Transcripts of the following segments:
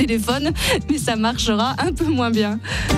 téléphone, mais ça marchera un peu moins bien.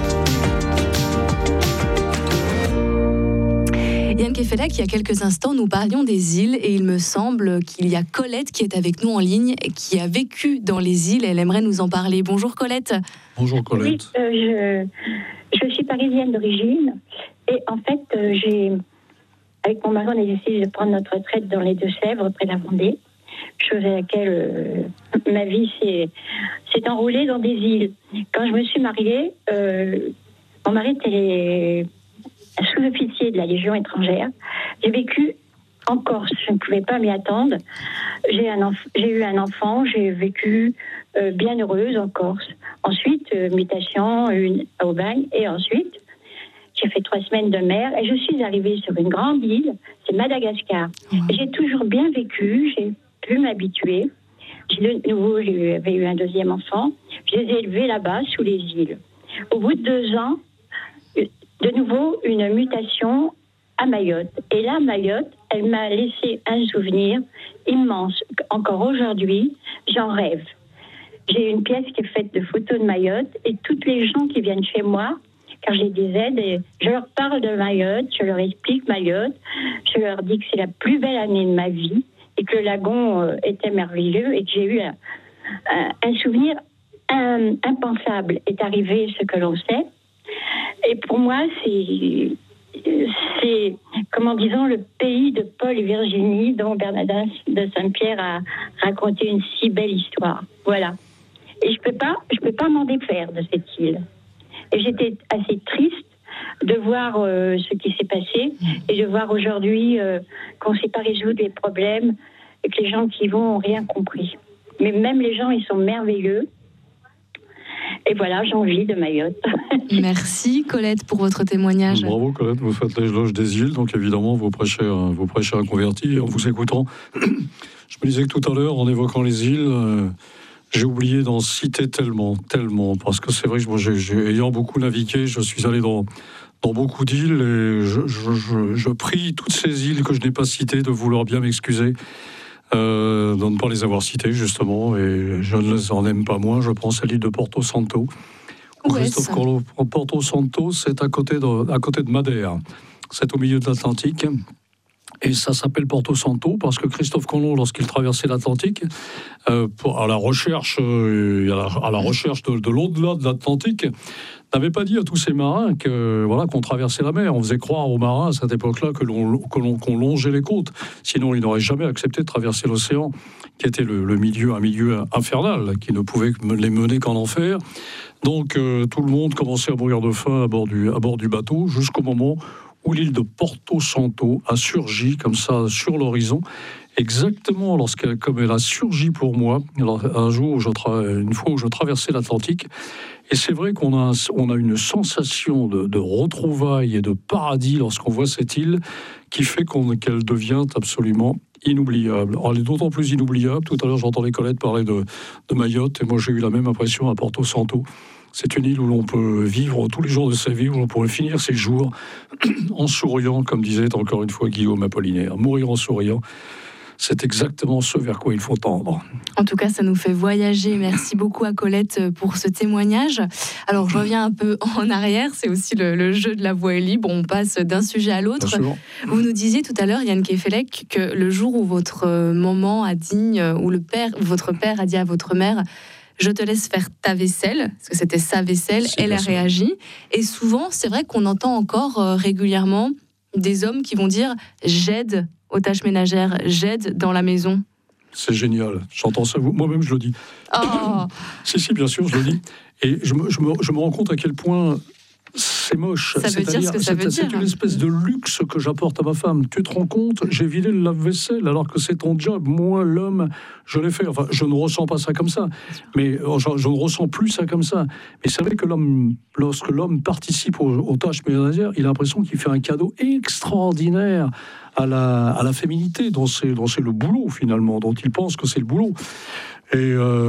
Yann Kefelec, il y a quelques instants, nous parlions des îles et il me semble qu'il y a Colette qui est avec nous en ligne et qui a vécu dans les îles. Elle aimerait nous en parler. Bonjour Colette. Bonjour Colette. Oui, je suis parisienne d'origine et en fait, avec mon mari, on a décidé de prendre notre retraite dans les Deux-Sèvres, près de la Vendée, chose à laquelle ma vie s'est enroulée dans des îles. Quand je me suis mariée, mon mari était sous-officier de la Légion étrangère. J'ai vécu en Corse, je ne pouvais pas m'y attendre. J'ai eu un enfant, j'ai vécu bien heureuse en Corse. Ensuite, mutation à Aubagne, et ensuite, j'ai fait 3 semaines de mer et je suis arrivée sur une grande île, c'est Madagascar. Et j'ai toujours bien vécu, j'ai pu m'habituer. De nouveau, j'avais eu un deuxième enfant. Je les ai élevés là-bas, sous les îles. Au bout de 2 ans, de nouveau, une mutation à Mayotte. Et là, Mayotte, elle m'a laissé un souvenir immense. Encore aujourd'hui, j'en rêve. J'ai une pièce qui est faite de photos de Mayotte et toutes les gens qui viennent chez moi, car j'ai des aides, et je leur parle de Mayotte, je leur explique Mayotte, je leur dis que c'est la plus belle année de ma vie et que le lagon était merveilleux et que j'ai eu un souvenir impensable. Est arrivé ce que l'on sait. Et pour moi, c'est comment disons, le pays de Paul et Virginie, dont Bernadette de Saint-Pierre a raconté une si belle histoire. Voilà. Et je peux pas m'en défaire de cette île. Et j'étais assez triste de voir ce qui s'est passé et de voir aujourd'hui qu'on ne sait pas résoudre les problèmes et que les gens qui vont n'ont rien compris. Mais même les gens, ils sont merveilleux. Et voilà, j'en vis de Mayotte. Merci Colette pour votre témoignage. Bravo Colette, vous faites l'éloge des îles, donc évidemment vous prêchez un converti en vous écoutant. Je me disais que tout à l'heure, en évoquant les îles, j'ai oublié d'en citer tellement, parce que c'est vrai que moi, ayant beaucoup navigué, je suis allé dans beaucoup d'îles et je prie toutes ces îles que je n'ai pas citées de vouloir bien m'excuser. De ne pas les avoir citées justement, et je ne les en aime pas moins. Je pense à l'île de Porto Santo. Christophe Colomb, Porto Santo, c'est à côté de Madère. C'est au milieu de l'Atlantique. Et ça s'appelle Porto Santo parce que Christophe Colomb, lorsqu'il traversait l'Atlantique, à la recherche de l'au-delà de l'Atlantique, n'avait pas dit à tous ces marins qu'on traversait la mer. On faisait croire aux marins à cette époque-là qu'on longeait les côtes. Sinon, ils n'auraient jamais accepté de traverser l'océan, qui était un milieu infernal, qui ne pouvait les mener qu'en enfer. Donc, tout le monde commençait à mourir de faim à bord du bateau, jusqu'au moment où l'île de Porto Santo a surgi comme ça sur l'horizon, exactement comme elle a surgi pour moi. Alors, une fois où je traversais l'Atlantique, et c'est vrai qu'on a une sensation de retrouvailles et de paradis lorsqu'on voit cette île, qui fait qu'elle devient absolument inoubliable. Alors, elle est d'autant plus inoubliable. Tout à l'heure, j'entendais Colette parler de Mayotte, et moi j'ai eu la même impression à Porto Santo. C'est une île où l'on peut vivre tous les jours de sa vie, où l'on pourrait finir ses jours en souriant, comme disait encore une fois Guillaume Apollinaire. Mourir en souriant, c'est exactement ce vers quoi il faut tendre. En tout cas, ça nous fait voyager. Merci beaucoup à Colette pour ce témoignage. Alors, je reviens un peu en arrière. C'est aussi le jeu de la voix est libre. On passe d'un sujet à l'autre. Vous nous disiez tout à l'heure, Yann Kefelec, que le jour où votre maman a dit, ou votre père a dit à votre mère, je te laisse faire ta vaisselle, parce que c'était sa vaisselle, elle a réagi. Et souvent, c'est vrai qu'on entend encore régulièrement des hommes qui vont dire « j'aide aux tâches ménagères, j'aide dans la maison ». C'est génial, j'entends ça, moi-même je le dis. Oh. Si, bien sûr, je le dis. Et je me rends compte à quel point c'est moche. Ça veut dire ce que ça veut dire. C'est une espèce de luxe que j'apporte à ma femme. Tu te rends compte, j'ai vidé le lave-vaisselle alors que c'est ton job. Moi, l'homme, je l'ai fait. Enfin, je ne ressens pas ça comme ça. Mais je ne ressens plus ça comme ça. Mais c'est vrai que lorsque l'homme participe aux tâches ménagères, il a l'impression qu'il fait un cadeau extraordinaire à la féminité, dont c'est le boulot finalement, dont il pense que c'est le boulot. Et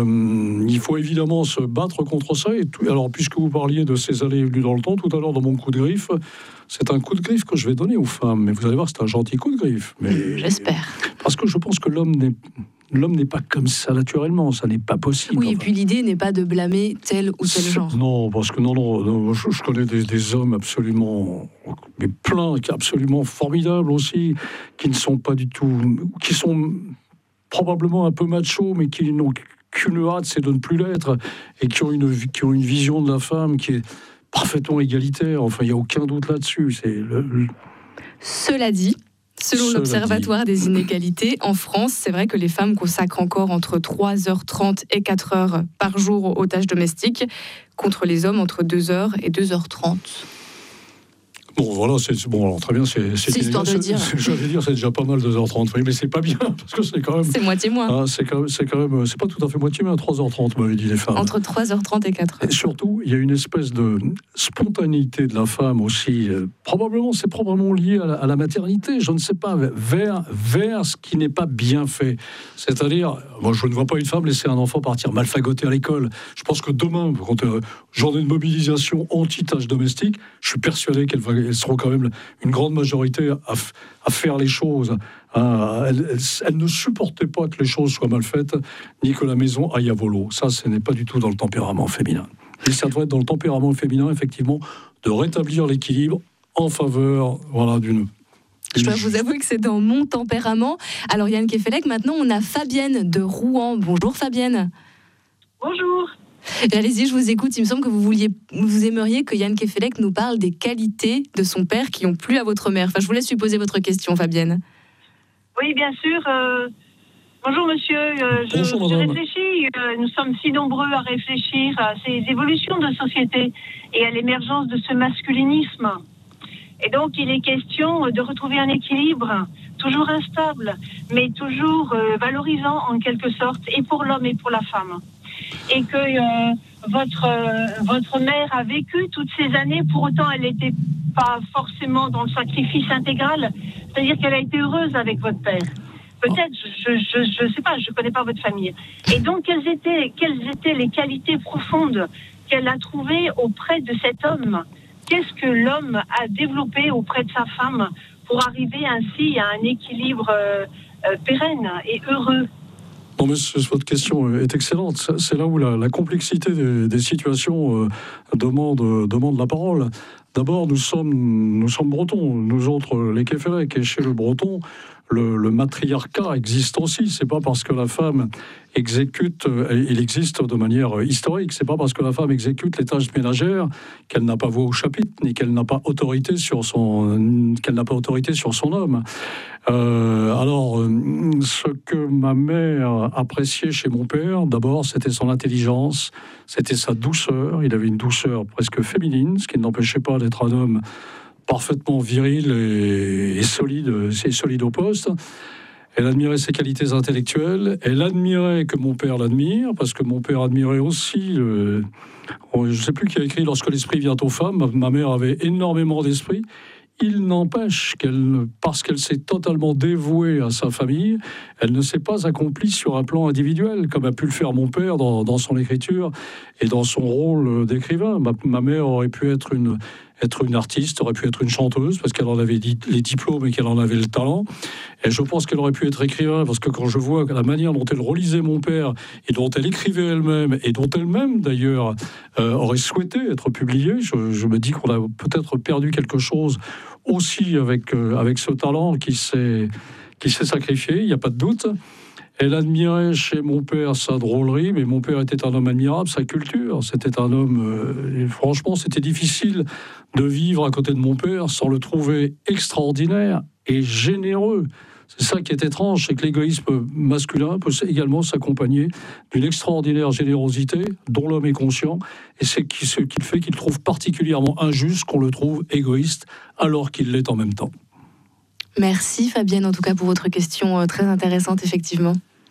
il faut évidemment se battre contre ça. Alors, puisque vous parliez de ces allées et venues dans le temps, tout à l'heure dans mon coup de griffe, c'est un coup de griffe que je vais donner aux femmes. Mais vous allez voir, c'est un gentil coup de griffe. Mais, j'espère. Parce que je pense que l'homme l'homme n'est pas comme ça naturellement, ça n'est pas possible. Oui, et puis l'idée n'est pas de blâmer tel ou tel genre. Non, parce que non, je connais des hommes absolument, mais plein, absolument formidables aussi, qui ne sont pas du tout, qui sont probablement un peu machos, mais qui n'ont qu'une hâte, c'est de ne plus l'être, et qui ont une vision de la femme qui est parfaitement égalitaire. Enfin, il n'y a aucun doute là-dessus. Cela dit, selon l'Observatoire des inégalités, en France, c'est vrai que les femmes consacrent encore entre 3h30 et 4h par jour aux tâches domestiques, contre les hommes entre 2h et 2h30. Bon, voilà, alors très bien, c'est histoire de dire. J'allais dire, c'est déjà pas mal 2h30, mais c'est pas bien, parce que c'est quand même... C'est moitié moins. C'est quand même, c'est pas tout à fait moitié, mais à 3h30, m'avait dit les femmes. Entre 3h30 et 4h. Et surtout, il y a une espèce de spontanéité de la femme aussi, c'est probablement lié à la maternité, je ne sais pas, vers ce qui n'est pas bien fait. C'est-à-dire, moi je ne vois pas une femme laisser un enfant partir malfagoté à l'école. Je pense que demain, quand journée de mobilisation anti-tâches domestiques, je suis persuadé qu'elles seront quand même une grande majorité à faire les choses. Elles ne supportaient pas que les choses soient mal faites, ni que la maison aille à volo. Ça, ce n'est pas du tout dans le tempérament féminin. Et ça doit être dans le tempérament féminin, effectivement, de rétablir l'équilibre en faveur d'une... Je dois vous avouer que c'est dans mon tempérament. Alors Yann Kefelec, maintenant on a Fabienne de Rouen. Bonjour Fabienne. Bonjour. Allez-y, je vous écoute. Il me semble que vous aimeriez que Yann Kefelec nous parle des qualités de son père qui ont plu à votre mère. Enfin, je vous laisse lui poser votre question, Fabienne. Oui, bien sûr. Bonjour, monsieur. Bonjour, je madame. réfléchis. Nous sommes si nombreux à réfléchir à ces évolutions de société et à l'émergence de ce masculinisme. Et donc, il est question de retrouver un équilibre toujours instable, mais toujours valorisant en quelque sorte, et pour l'homme et pour la femme. Et que votre mère a vécu toutes ces années, pour autant elle n'était pas forcément dans le sacrifice intégral, c'est-à-dire qu'elle a été heureuse avec votre père. Peut-être, je sais pas, je connais pas votre famille. Et donc, quelles étaient les qualités profondes qu'elle a trouvées auprès de cet homme? Qu'est-ce que l'homme a développé auprès de sa femme pour arriver ainsi à un équilibre pérenne et heureux? Non, mais votre question est excellente. C'est là où la complexité des situations demande la parole. D'abord, nous sommes bretons, nous autres, les Kefelec, et chez le breton, le matriarcat existe aussi. C'est pas parce que la femme exécute, il existe de manière historique, c'est pas parce que la femme exécute les tâches ménagères qu'elle n'a pas voix au chapitre, ni qu'elle n'a pas autorité sur son homme. Alors, ce que ma mère appréciait chez mon père, d'abord, c'était son intelligence, c'était sa douceur. Il avait une douceur presque féminine, ce qui ne l'empêchait pas d'être un homme parfaitement viril et solide au poste. Elle admirait ses qualités intellectuelles. Elle admirait que mon père l'admire, parce que mon père admirait aussi... je ne sais plus qui a écrit « Lorsque l'esprit vient aux femmes ». Ma mère avait énormément d'esprit. Il n'empêche parce qu'elle s'est totalement dévouée à sa famille, elle ne s'est pas accomplie sur un plan individuel, comme a pu le faire mon père dans son écriture et dans son rôle d'écrivain. Ma mère aurait pu être une artiste, aurait pu être une chanteuse, parce qu'elle en avait les diplômes et qu'elle en avait le talent. Et je pense qu'elle aurait pu être écrivain, parce que quand je vois la manière dont elle relisait mon père, et dont elle écrivait elle-même, et dont elle-même, d'ailleurs, aurait souhaité être publiée, je me dis qu'on a peut-être perdu quelque chose aussi avec ce talent qui s'est sacrifié, il n'y a pas de doute. Elle admirait chez mon père sa drôlerie, mais mon père était un homme admirable, sa culture. C'était un homme... franchement, c'était difficile de vivre à côté de mon père sans le trouver extraordinaire et généreux. C'est ça qui est étrange, c'est que l'égoïsme masculin peut également s'accompagner d'une extraordinaire générosité dont l'homme est conscient, et c'est ce qui fait qu'il trouve particulièrement injuste qu'on le trouve égoïste alors qu'il l'est en même temps. Merci Fabienne, en tout cas pour votre question très intéressante, effectivement.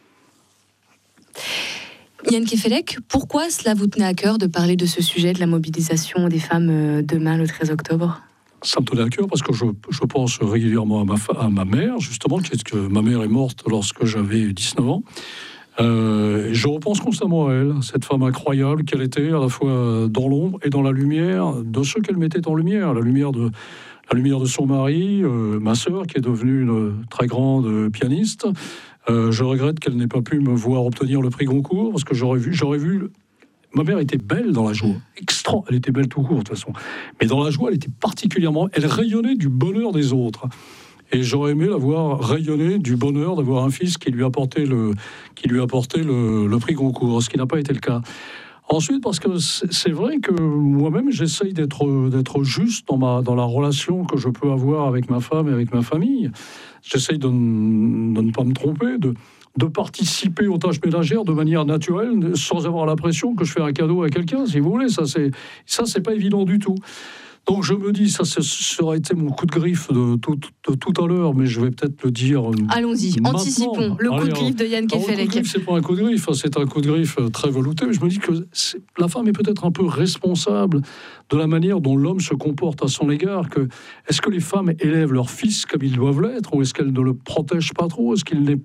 Yann Kefelec, pourquoi cela vous tenait à cœur de parler de ce sujet de la mobilisation des femmes demain, le 13 octobre ? Ça me tenait à cœur parce que je pense régulièrement à ma mère, justement, que ma mère est morte lorsque j'avais 19 ans. Je repense constamment à elle, cette femme incroyable qu'elle était, à la fois dans l'ombre et dans la lumière de ceux qu'elle mettait en lumière, la lumière de son mari, ma sœur qui est devenue une très grande pianiste, Je regrette qu'elle n'ait pas pu me voir obtenir le prix Goncourt, parce que j'aurais vu. Ma mère était belle dans la joie, elle était belle tout court de toute façon. Mais dans la joie, elle était particulièrement, elle rayonnait du bonheur des autres. Et j'aurais aimé la voir rayonner du bonheur d'avoir un fils qui lui apportait le prix Goncourt, ce qui n'a pas été le cas. Ensuite, parce que c'est vrai que moi-même, j'essaye d'être juste dans la relation que je peux avoir avec ma femme et avec ma famille. J'essaye de ne pas me tromper, de participer aux tâches ménagères de manière naturelle, sans avoir l'impression que je fais un cadeau à quelqu'un, si vous voulez. Ça, c'est pas évident du tout. Donc je me dis, ça aurait été mon coup de griffe de tout à l'heure, mais je vais peut-être le dire. Allons-y, anticipons le coup de griffe de Yann Kefelec. Le coup de griffe, c'est pas un coup de griffe, c'est un coup de griffe très velouté. Je me dis que la femme est peut-être un peu responsable de la manière dont l'homme se comporte à son égard. Est-ce que les femmes élèvent leurs fils comme ils doivent l'être, ou est-ce qu'elles ne le protègent pas trop ? Est-ce qu'il n'est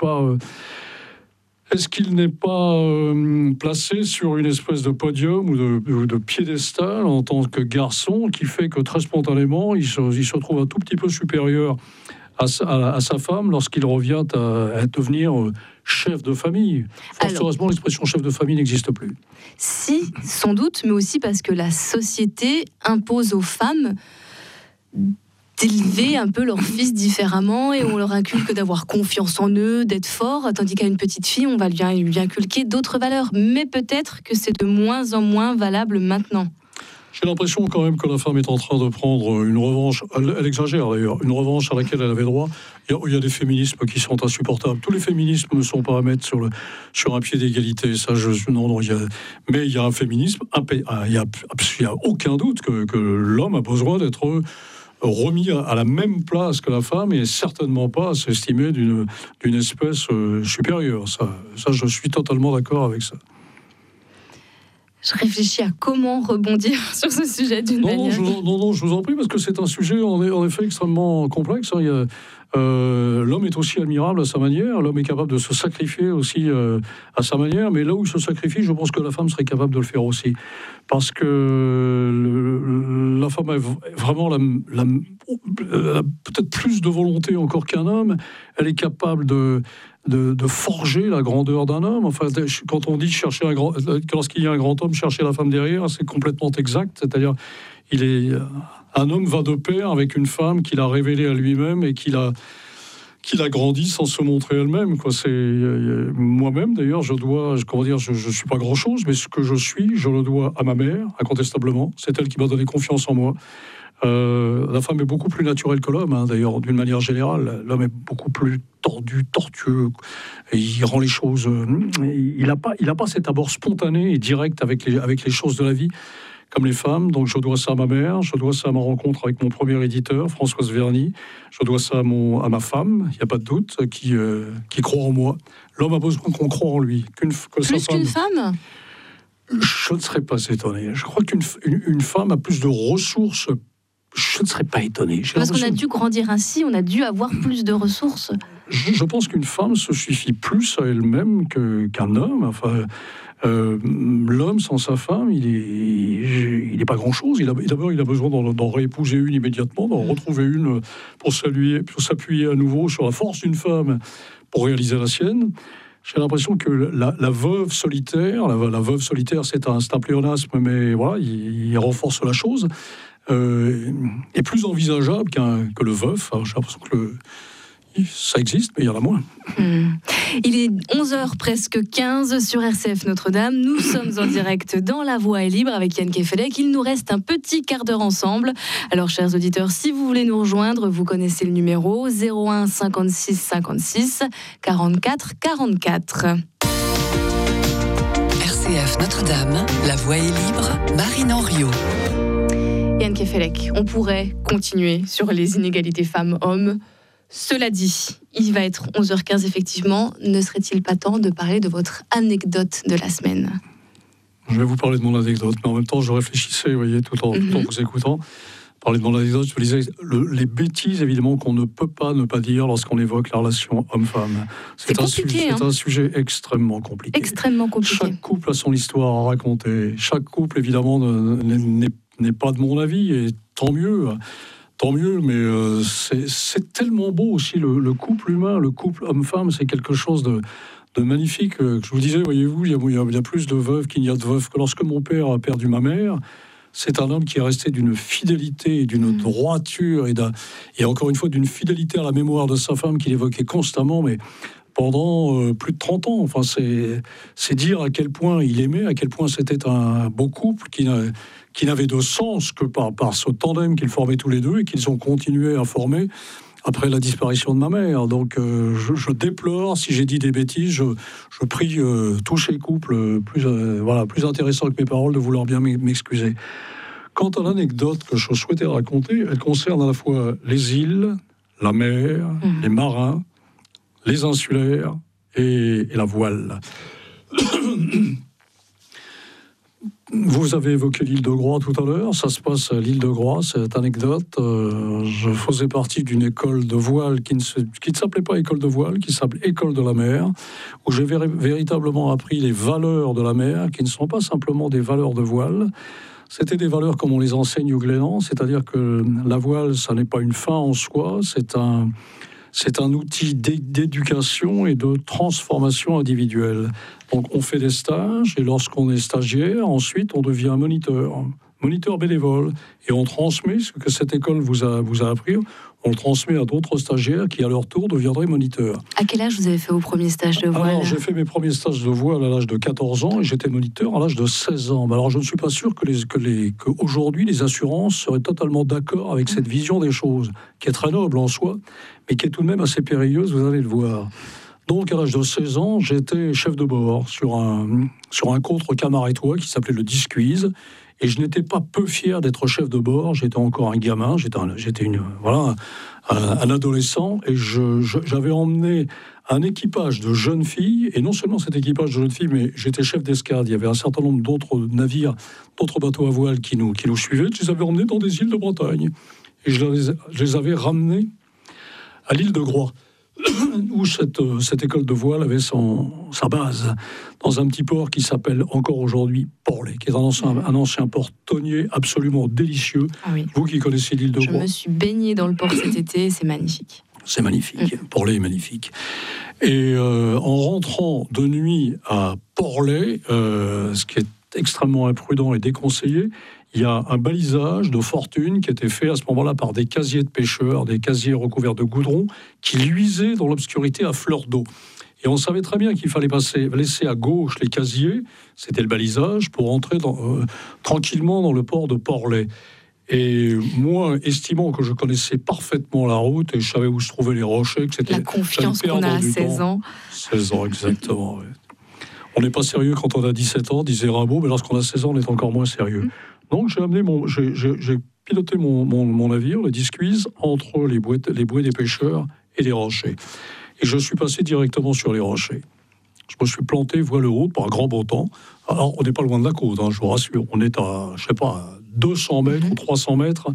pas placé sur une espèce de podium ou de piédestal en tant que garçon, qui fait que très spontanément, il se trouve un tout petit peu supérieur à sa femme lorsqu'il revient à devenir chef de famille. Fort heureusement, l'expression chef de famille n'existe plus. Si, sans doute, mais aussi parce que la société impose aux femmes d'élever un peu leurs fils différemment, et on leur inculque d'avoir confiance en eux, d'être forts, tandis qu'à une petite fille, on va lui inculquer d'autres valeurs. Mais peut-être que c'est de moins en moins valable maintenant. J'ai l'impression quand même que la femme est en train de prendre une revanche, elle exagère d'ailleurs, une revanche à laquelle elle avait droit. Il y a des féminismes qui sont insupportables. Tous les féminismes ne sont pas à mettre sur un pied d'égalité. Mais il y a un féminisme, il y a aucun doute que l'homme a besoin d'être remis à la même place que la femme, et certainement pas à s'estimer d'une espèce supérieure. Ça, je suis totalement d'accord avec ça. Je réfléchis à comment rebondir sur ce sujet d'une manière... Non, je vous en prie, parce que c'est un sujet en effet extrêmement complexe. L'homme est aussi admirable à sa manière, l'homme est capable de se sacrifier aussi à sa manière, mais là où il se sacrifie, je pense que la femme serait capable de le faire aussi. Parce que la femme a vraiment peut-être plus de volonté encore qu'un homme. Elle est capable de forger la grandeur d'un homme. Enfin, quand on dit lorsqu'il y a un grand homme, chercher la femme derrière, c'est complètement exact. C'est-à-dire, un homme va de pair avec une femme qu'il a révélée à lui-même et qu'il a grandi sans se montrer elle-même. Moi-même, d'ailleurs, je suis pas grand-chose, mais ce que je suis, je le dois à ma mère, incontestablement. C'est elle qui m'a donné confiance en moi. La femme est beaucoup plus naturelle que l'homme, d'ailleurs, d'une manière générale. L'homme est beaucoup plus tortueux. Et il rend les choses... Il n'a pas cet abord spontané et direct avec les choses de la vie, comme les femmes. Donc je dois ça à ma mère, je dois ça à ma rencontre avec mon premier éditeur, Françoise Verny, je dois ça à ma femme, il n'y a pas de doute, qui croit en moi. L'homme a besoin qu'on croit en lui. Plus qu'une femme ? Je ne serais pas étonné. Je crois qu'une femme a plus de ressources. Je ne serais pas étonné. Parce qu'on a dû grandir ainsi, on a dû avoir plus de ressources. Je pense qu'une femme se suffit plus à elle-même qu'un homme. Enfin, l'homme sans sa femme, il n'est pas grand-chose. D'abord, il a besoin d'en réépouser une immédiatement, d'en retrouver une pour s'appuyer à nouveau sur la force d'une femme pour réaliser la sienne. J'ai l'impression que la veuve solitaire, la veuve solitaire, c'est un pléonasme, mais voilà, il renforce la chose, est plus envisageable que le veuf. Alors, j'ai l'impression que ça existe, mais il y en a moins. Il est 11h presque 15 sur RCF Notre-Dame. Nous sommes en direct dans La Voix est libre avec Yann Kefelec. Il nous reste un petit quart d'heure ensemble. Alors, chers auditeurs, si vous voulez nous rejoindre, vous connaissez le numéro 01 56 56 44 44. RCF Notre-Dame, La Voix est libre, Marine Henriot. Yann Kefelec, on pourrait continuer sur les inégalités femmes-hommes. Cela dit, il va être 11h15 effectivement. Ne serait-il pas temps de parler de votre anecdote de la semaine ? Je vais vous parler de mon anecdote, mais en même temps, je réfléchissais, vous voyez, tout en vous écoutant. Parler de mon anecdote, je me disais les bêtises, évidemment, qu'on ne peut pas ne pas dire lorsqu'on évoque la relation homme-femme. C'est un sujet extrêmement compliqué. Extrêmement compliqué. Chaque couple a son histoire à raconter. Chaque couple, évidemment, n'est pas de mon avis, et tant mieux. Tant mieux, mais c'est tellement beau aussi, le couple humain, le couple homme-femme, c'est quelque chose de magnifique. Je vous disais, voyez-vous, il y a plus de veuves qu'il n'y a de veuves. Que lorsque mon père a perdu ma mère, c'est un homme qui est resté d'une fidélité, d'une droiture, et encore une fois, d'une fidélité à la mémoire de sa femme qu'il évoquait constamment, mais pendant plus de 30 ans. Enfin, c'est dire à quel point il aimait, à quel point c'était un beau couple qui n'avait de sens que par ce tandem qu'ils formaient tous les deux et qu'ils ont continué à former après la disparition de ma mère. Donc je déplore si j'ai dit des bêtises. Je prie tous ces couples plus intéressants que mes paroles de vouloir bien m'excuser. Quant à l'anecdote que je souhaitais raconter, elle concerne à la fois les îles, la mer, les marins, les insulaires et la voile. Vous avez évoqué l'île de Groix tout à l'heure. Ça se passe à l'île de Groix, cette anecdote. Je faisais partie d'une école de voile qui ne s'appelait pas école de voile, qui s'appelait école de la mer, où j'ai véritablement appris les valeurs de la mer, qui ne sont pas simplement des valeurs de voile. C'était des valeurs comme on les enseigne au Glénan, c'est-à-dire que la voile, ça n'est pas une fin en soi, c'est un outil d'éducation et de transformation individuelle. Donc on fait des stages, et lorsqu'on est stagiaire, ensuite on devient moniteur bénévole, et on transmet ce que cette école vous a appris, on le transmet à d'autres stagiaires qui à leur tour deviendraient moniteurs. À quel âge vous avez fait vos premiers stages de voile ? Alors j'ai fait mes premiers stages de voile à l'âge de 14 ans, et j'étais moniteur à l'âge de 16 ans. Alors je ne suis pas sûr qu'aujourd'hui les assurances seraient totalement d'accord avec cette vision des choses, qui est très noble en soi, mais qui est tout de même assez périlleuse, vous allez le voir. Donc, à l'âge de 16 ans, j'étais chef de bord sur un contre-camarétois qui s'appelait le Disquise. Et je n'étais pas peu fier d'être chef de bord. J'étais encore un gamin, j'étais un adolescent. Et j'avais emmené un équipage de jeunes filles. Et non seulement cet équipage de jeunes filles, mais j'étais chef d'escadre. Il y avait un certain nombre d'autres navires, d'autres bateaux à voile qui nous suivaient. Je les avais emmenés dans des îles de Bretagne. Et je les avais ramenés à l'île de Groix, où cette école de voile avait sa base, dans un petit port qui s'appelle encore aujourd'hui Porlet, qui est un ancien port tonnier absolument délicieux. Ah oui. Vous qui connaissez l'île de Groix. Je me suis baignée dans le port cet été, c'est magnifique. C'est magnifique, Porlet est magnifique. Et en rentrant de nuit à Porlet, ce qui est extrêmement imprudent et déconseillé, il y a un balisage de fortune qui était fait à ce moment-là par des casiers de pêcheurs, des casiers recouverts de goudron, qui luisaient dans l'obscurité à fleur d'eau. Et on savait très bien qu'il fallait laisser à gauche les casiers, c'était le balisage, pour entrer tranquillement dans le port de Porlet. Et moi, estimant que je connaissais parfaitement la route et je savais où se trouvaient les rochers, que c'était la confiance qu'on a à 16 ans. 16 ans, exactement, oui. On n'est pas sérieux quand on a 17 ans, disait Rimbaud, mais lorsqu'on a 16 ans, on est encore moins sérieux. Donc j'ai piloté mon navire, le Disquise, entre les bouées des pêcheurs et les rochers. Et je suis passé directement sur les rochers. Je me suis planté voile haute par grand beau temps. Alors, on n'est pas loin de la côte, je vous rassure. On est à, 200 mètres ou 300 mètres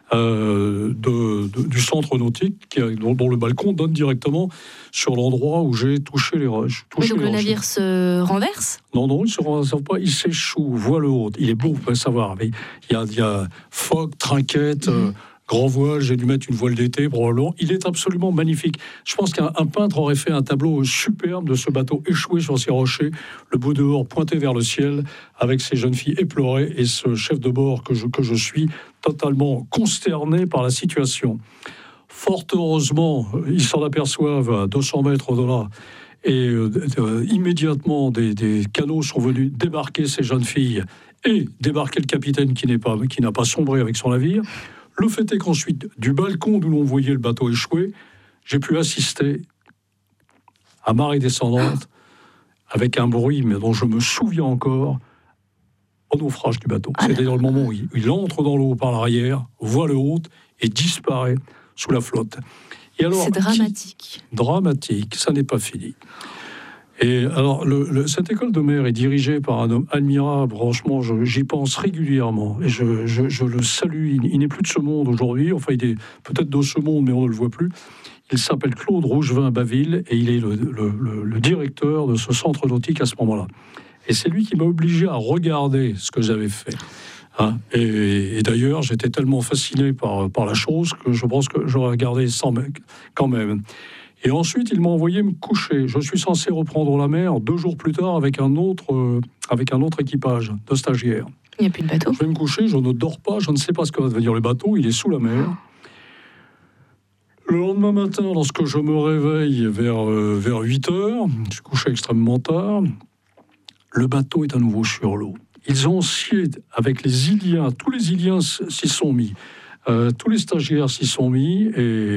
du centre nautique, dont le balcon donne directement sur l'endroit où j'ai touché les roches. Donc le navire se renverse ? Non, il ne se renverse pas, il s'échoue, voile haute. Il est beau, vous pouvez savoir. Mais il y a phoque, trinquette, grand voile, j'ai dû mettre une voile d'été probablement. Il est absolument magnifique. Je pense qu'un peintre aurait fait un tableau superbe de ce bateau échoué sur ces rochers, le beau dehors pointé vers le ciel, avec ces jeunes filles éplorées et ce chef de bord que je suis, totalement consterné par la situation. Fort heureusement, ils s'en aperçoivent à 200 mètres au-delà. Et immédiatement, des canots sont venus débarquer ces jeunes filles et débarquer le capitaine qui n'a pas sombré avec son navire. Le fait est qu'ensuite, du balcon d'où l'on voyait le bateau échoué, j'ai pu assister à marée descendante avec un bruit, mais dont je me souviens encore, au naufrage du bateau. C'est-à-dire le moment où il entre dans l'eau par l'arrière, voile haute et disparaît sous la flotte. Et alors, c'est dramatique. Dramatique, ça n'est pas fini. Et alors, cette école de mer est dirigée par un homme admirable. Franchement, j'y pense régulièrement. Et je le salue. Il n'est plus de ce monde aujourd'hui. Enfin, il est peut-être de ce monde, mais on ne le voit plus. Il s'appelle Claude Rougevin-Baville et il est le directeur de ce centre nautique à ce moment-là. Et c'est lui qui m'a obligé à regarder ce que j'avais fait. Hein, et d'ailleurs, j'étais tellement fasciné par la chose que je pense que j'aurais regardé sans quand même. Et ensuite, il m'a envoyé me coucher. Je suis censé reprendre la mer 2 jours plus tard avec un autre équipage de stagiaires. Il n'y a plus de bateau. Je vais me coucher, je ne dors pas, je ne sais pas ce que va devenir le bateau, il est sous la mer. Le lendemain matin, lorsque je me réveille vers 8 heures, je suis couché extrêmement tard, le bateau est à nouveau sur l'eau. Ils ont scié avec les Iliens, tous les Iliens s'y sont mis, tous les stagiaires s'y sont mis,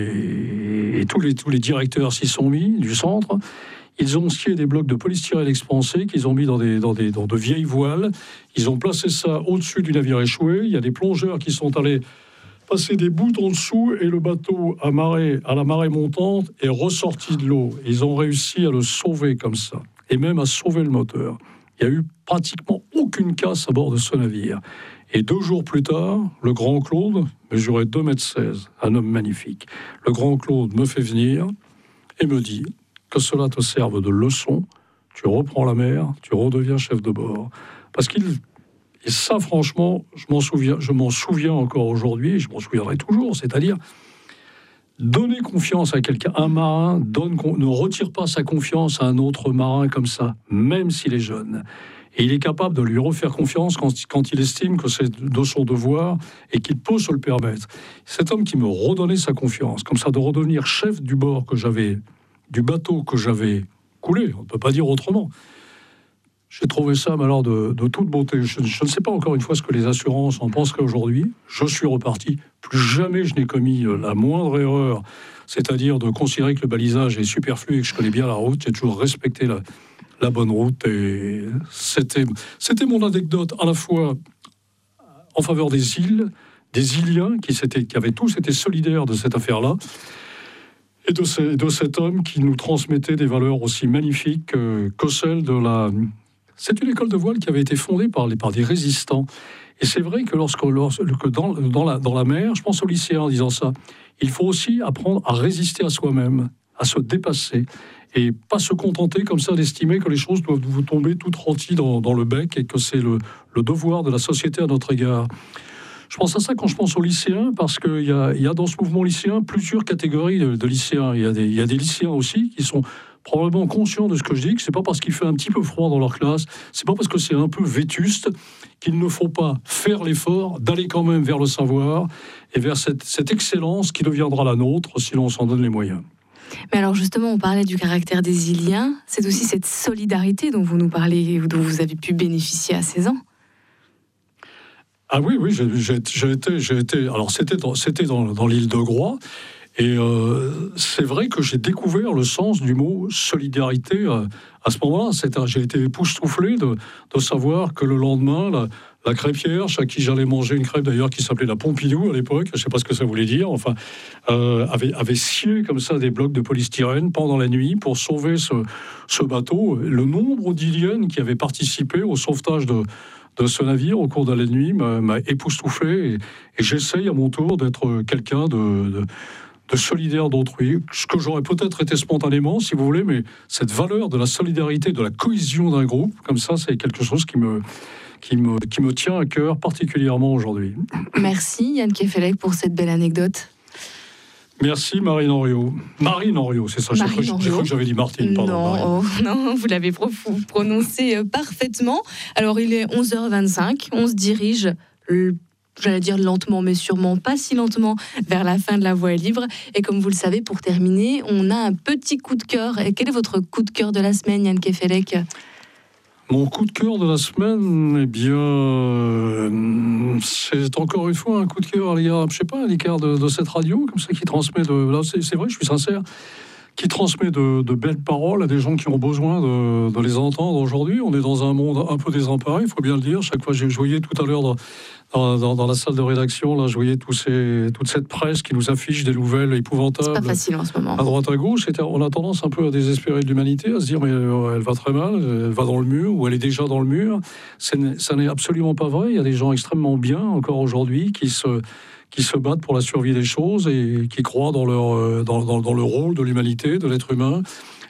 et tous les directeurs s'y sont mis du centre. Ils ont scié des blocs de polystyrène expansé qu'ils ont mis dans de vieilles voiles. Ils ont placé ça au-dessus du navire échoué. Il y a des plongeurs qui sont allés passer des bouts en dessous, et le bateau à la marée montante est ressorti de l'eau. Ils ont réussi à le sauver comme ça, et même à sauver le moteur. Il n'y a eu pratiquement aucune casse à bord de ce navire. Et 2 jours plus tard, le grand Claude mesurait 2,16 m, un homme magnifique. Le grand Claude me fait venir et me dit que cela te serve de leçon, tu reprends la mer, tu redeviens chef de bord. Parce et ça, franchement, je m'en souviens encore aujourd'hui, et je m'en souviendrai toujours, c'est-à-dire donner confiance à quelqu'un. Un marin ne retire pas sa confiance à un autre marin comme ça, même s'il est jeune. Et il est capable de lui refaire confiance quand il estime que c'est de son devoir et qu'il peut se le permettre. Cet homme qui me redonnait sa confiance, comme ça, de redevenir chef du bord du bateau que j'avais coulé, on ne peut pas dire autrement. J'ai trouvé ça, mais alors, de toute beauté. Je ne sais pas encore une fois ce que les assurances en penseraient aujourd'hui. Je suis reparti. Plus jamais je n'ai commis la moindre erreur, c'est-à-dire de considérer que le balisage est superflu et que je connais bien la route. J'ai toujours respecté la bonne route. Et c'était mon anecdote à la fois en faveur des îles, des Iliens qui avaient tous été solidaires de cette affaire-là, et de cet homme qui nous transmettait des valeurs aussi magnifiques que celles de la... C'est une école de voile qui avait été fondée par des résistants. Et c'est vrai que dans la mer, je pense aux lycéens en disant ça, il faut aussi apprendre à résister à soi-même, à se dépasser, et pas se contenter comme ça d'estimer que les choses doivent vous tomber toutes rôties dans le bec, et que c'est le devoir de la société à notre égard. Je pense à ça quand je pense aux lycéens, parce qu'il y a dans ce mouvement lycéen plusieurs catégories de lycéens. Il y a des lycéens aussi qui sont probablement conscients de ce que je dis, que c'est pas parce qu'il fait un petit peu froid dans leur classe, c'est pas parce que c'est un peu vétuste qu'il ne faut pas faire l'effort d'aller quand même vers le savoir et vers cette excellence qui deviendra la nôtre si l'on s'en donne les moyens. Mais alors justement, on parlait du caractère des Iliens, c'est aussi cette solidarité dont vous nous parlez, dont vous avez pu bénéficier à 16 ans. Ah oui, j'ai été. Alors c'était dans l'île de Groix, et c'est vrai que j'ai découvert le sens du mot solidarité à ce moment-là. J'ai été époustouflé de savoir que le lendemain, la crêpière, chez qui j'allais manger une crêpe d'ailleurs qui s'appelait la Pompidou à l'époque, je ne sais pas ce que ça voulait dire, enfin, avait scié comme ça des blocs de polystyrène pendant la nuit pour sauver ce bateau. Le nombre d'Iliennes qui avaient participé au sauvetage de ce navire au cours de la nuit m'a époustouflé, et j'essaye à mon tour d'être quelqu'un de solidaire d'autrui, ce que j'aurais peut-être été spontanément, si vous voulez, mais cette valeur de la solidarité, de la cohésion d'un groupe, comme ça, c'est quelque chose qui me tient à cœur particulièrement aujourd'hui. Merci Yann Kefelec pour cette belle anecdote. Merci Marine Henriot. Marine Henriot, c'est ça. J'ai cru que j'avais dit Martine. Pardon, non, vous l'avez prononcé parfaitement. Alors il est 11h25, on se dirige, j'allais dire lentement, mais sûrement pas si lentement, vers la fin de La Voix est libre. Et comme vous le savez, pour terminer, on a un petit coup de cœur. Et quel est votre coup de cœur de la semaine, Yann Kefelec ? Mon coup de cœur de la semaine, eh bien, c'est encore une fois un coup de cœur à l'égard, je sais pas, à l'égard de cette radio, comme ça, qui transmet là, c'est vrai, je suis sincère, qui transmet de belles paroles à des gens qui ont besoin de les entendre aujourd'hui. On est dans un monde un peu désemparé, il faut bien le dire. Chaque fois, je voyais tout à l'heure dans la salle de rédaction, là, je voyais toute cette presse qui nous affiche des nouvelles épouvantables. C'est pas facile en ce moment. À droite, à gauche, on a tendance un peu à désespérer de l'humanité, à se dire mais elle va très mal, elle va dans le mur, ou elle est déjà dans le mur. Ça n'est absolument pas vrai. Il y a des gens extrêmement bien encore aujourd'hui qui se battent pour la survie des choses et qui croient dans le rôle de l'humanité, de l'être humain.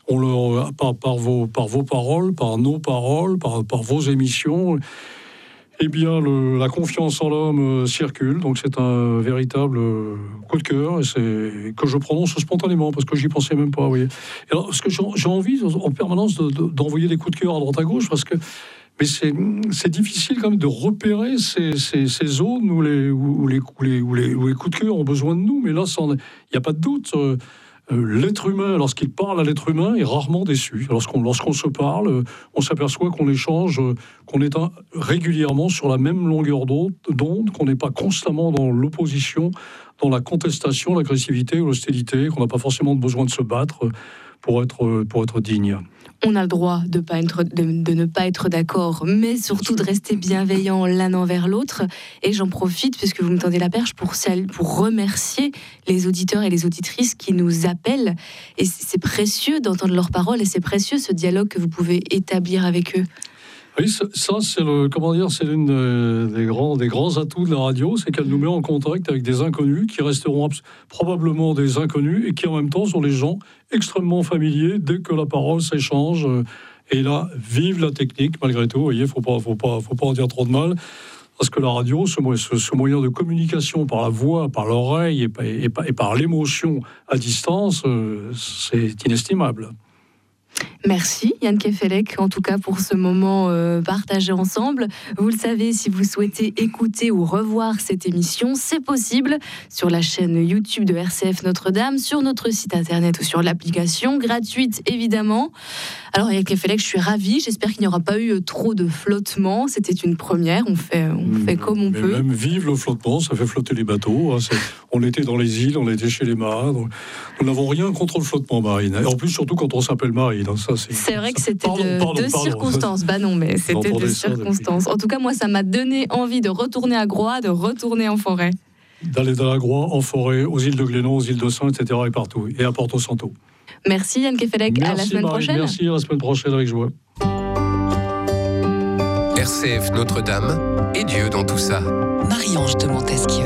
Par vos paroles, par nos paroles, par vos émissions. eh bien, la confiance en l'homme circule. Donc, c'est un véritable coup de cœur et que je prononce spontanément parce que j'y pensais même pas. Vous voyez. Et alors, parce que j'ai envie en permanence d'envoyer des coups de cœur à droite à gauche parce que. Mais c'est difficile quand même de repérer ces zones où les coups de cœur ont besoin de nous. Mais là, il n'y a pas de doute. L'être humain, lorsqu'il parle à l'être humain, est rarement déçu. Lorsqu'on se parle, on s'aperçoit qu'on échange, qu'on est régulièrement sur la même longueur d'onde, qu'on n'est pas constamment dans l'opposition, dans la contestation, l'agressivité ou l'hostilité, qu'on n'a pas forcément besoin de se battre pour être digne. On a le droit de ne pas être d'accord, mais surtout de rester bienveillant l'un envers l'autre. Et j'en profite, puisque vous me tendez la perche, pour remercier les auditeurs et les auditrices qui nous appellent. Et c'est précieux d'entendre leurs paroles, et c'est précieux ce dialogue que vous pouvez établir avec eux. Oui, ça c'est l'une des grands atouts de la radio, c'est qu'elle nous met en contact avec des inconnus qui resteront probablement des inconnus et qui en même temps sont des gens extrêmement familiers dès que la parole s'échange. Et là, vive la technique malgré tout. Vous voyez, faut pas en dire trop de mal, parce que la radio, ce moyen de communication par la voix, par l'oreille et par l'émotion à distance, c'est inestimable. Merci Yann Kefelec, en tout cas pour ce moment partagé ensemble. Vous le savez, si vous souhaitez écouter ou revoir cette émission, c'est possible sur la chaîne YouTube de RCF Notre-Dame, sur notre site internet ou sur l'application, gratuite évidemment. Alors Yann Kefelec, je suis ravie, j'espère qu'il n'y aura pas eu trop de flottement, c'était une première, on fait comme on peut. Même vive le flottement, ça fait flotter les bateaux, hein, on était dans les îles, on était chez les marins, nous n'avons rien contre le flottement, Marine, et en plus surtout quand on s'appelle Marine. Ça, c'est vrai que c'était de circonstances. Bah non, mais c'était de circonstances. En tout cas, moi, ça m'a donné envie de retourner à Groix, de retourner en forêt. D'aller dans la Groix, en forêt, aux îles de Glénan, aux îles de Saint, etc. et partout. Et à Porto Santo. Merci Yann Kefelec. À la semaine prochaine. Merci, à la semaine prochaine avec joie. RCF Notre-Dame et Dieu dans tout ça. Marie-Ange de Montesquieu.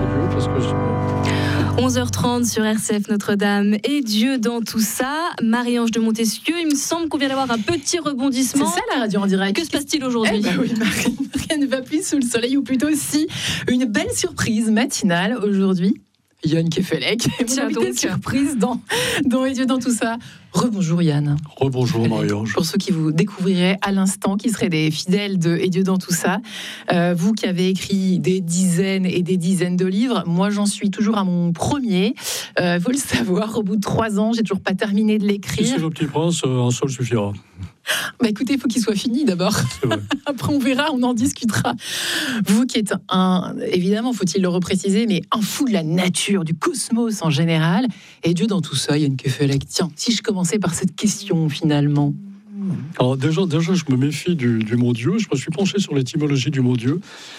11h30 sur RCF Notre-Dame et Dieu dans tout ça. Marie-Ange de Montesquieu, il me semble qu'on vient d'avoir un petit rebondissement. C'est ça la radio en direct. Que se passe-t-il aujourd'hui ? Oui, rien ne va plus sous le soleil, ou plutôt si une belle surprise matinale aujourd'hui. Yann Kefelec, mon invité de surprise dans Et Dieu dans tout ça. Rebonjour Yann. Rebonjour Marie-Ange. Pour ceux qui vous découvriraient à l'instant, qui seraient des fidèles de Et Dieu dans tout ça, vous qui avez écrit des dizaines et des dizaines de livres, moi j'en suis toujours à mon premier. Faut le savoir, au bout de 3 ans, j'ai toujours pas terminé de l'écrire. Si c'est Le Petit Prince, un seul suffira. Bah écoutez, il faut qu'il soit fini d'abord. Après on verra, on en discutera. Vous qui êtes évidemment, faut-il le repréciser, mais un fou de la nature, du cosmos en général, et Dieu dans tout ça, Yann Kefelec. Tiens, si je commençais par cette question finalement. Alors déjà je me méfie du mot Dieu. Je me suis penché sur l'étymologie du mot Dieu.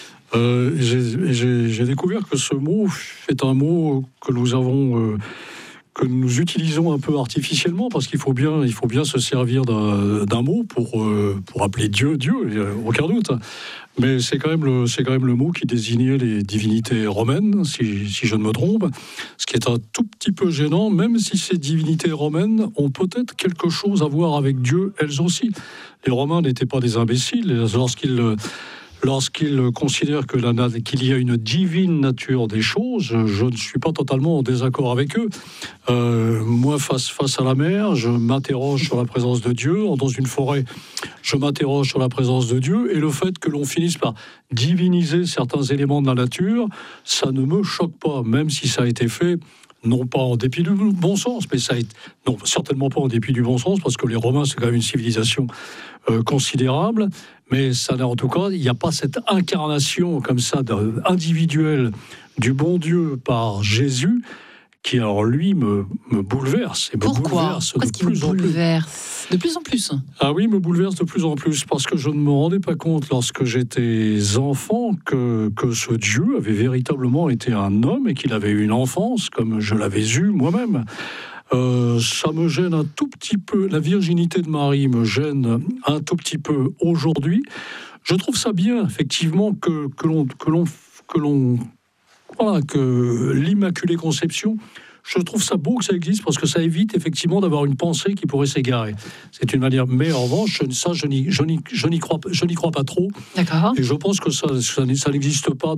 J'ai découvert que ce mot est un mot que nous utilisons un peu artificiellement, parce qu'il faut bien se servir d'un mot pour appeler Dieu, aucun doute. Mais c'est quand même le mot qui désignait les divinités romaines, si je ne me trompe, ce qui est un tout petit peu gênant, même si ces divinités romaines ont peut-être quelque chose à voir avec Dieu, elles aussi. Les Romains n'étaient pas des imbéciles, lorsqu'ils considèrent qu'il y a une divine nature des choses, je ne suis pas totalement en désaccord avec eux. Moi, face à la mer, je m'interroge sur la présence de Dieu. Dans une forêt, je m'interroge sur la présence de Dieu. Et le fait que l'on finisse par diviniser certains éléments de la nature, ça ne me choque pas, même si ça a été fait, non pas en dépit du bon sens, mais non, certainement pas en dépit du bon sens, parce que les Romains, c'est quand même une civilisation considérable, mais en tout cas, il n'y a pas cette incarnation comme ça individuelle du bon Dieu par Jésus, qui alors lui me bouleverse. Et Pourquoi est-ce qu'il vous bouleverse de plus en plus? Ah oui, me bouleverse de plus en plus, parce que je ne me rendais pas compte lorsque j'étais enfant que ce Dieu avait véritablement été un homme et qu'il avait eu une enfance comme je l'avais eu moi-même. Ça me gêne un tout petit peu, la virginité de Marie me gêne un tout petit peu aujourd'hui. Je trouve ça bien, effectivement, que l'Immaculée Conception je trouve ça beau que ça existe parce que ça évite effectivement d'avoir une pensée qui pourrait s'égarer. C'est une manière. Mais en revanche, je n'y crois pas trop. D'accord. Et je pense que ça n'existe pas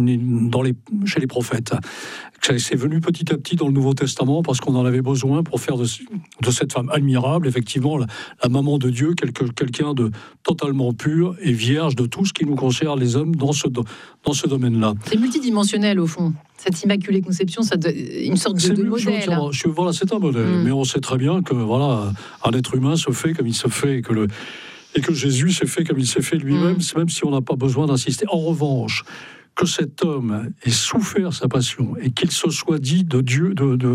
chez les prophètes. C'est venu petit à petit dans le Nouveau Testament parce qu'on en avait besoin pour faire de cette femme admirable, effectivement, la maman de Dieu, quelqu'un de totalement pur et vierge de tout ce qui nous concerne les hommes dans ce domaine-là. C'est multidimensionnel au fond. Cette Immaculée Conception, une sorte de modèle. Voilà, c'est un modèle. Mais on sait très bien que un être humain se fait comme il se fait et que Jésus s'est fait comme il s'est fait lui-même, même si on n'a pas besoin d'insister. En revanche, que cet homme ait souffert sa passion et qu'il se soit dit de Dieu,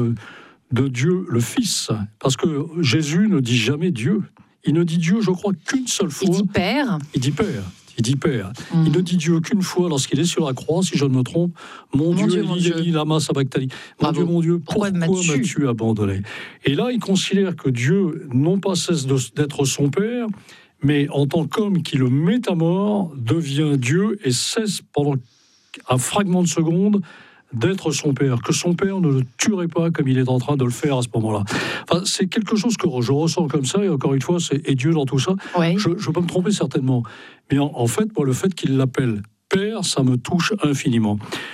de Dieu le Fils, parce que Jésus ne dit jamais Dieu. Il ne dit Dieu, je crois, qu'une seule fois. Il dit Père. Il dit Père. Il ne dit Dieu qu'une fois lorsqu'il est sur la croix, si je ne me trompe. Mon Dieu, Eli, lama sabachthani. Mon Dieu, pourquoi m'as-tu abandonné? Et là, il considère que Dieu, non pas cesse d'être son Père, mais en tant qu'homme qui le met à mort, devient Dieu et cesse pendant un fragment de seconde d'être son père, que son père ne le tuerait pas comme il est en train de le faire à ce moment-là. Enfin, c'est quelque chose que je ressens comme ça, et encore une fois, et Dieu dans tout ça. Ouais. Je peux me tromper certainement, mais en fait, moi, le fait qu'il l'appelle Père, ça me touche infiniment.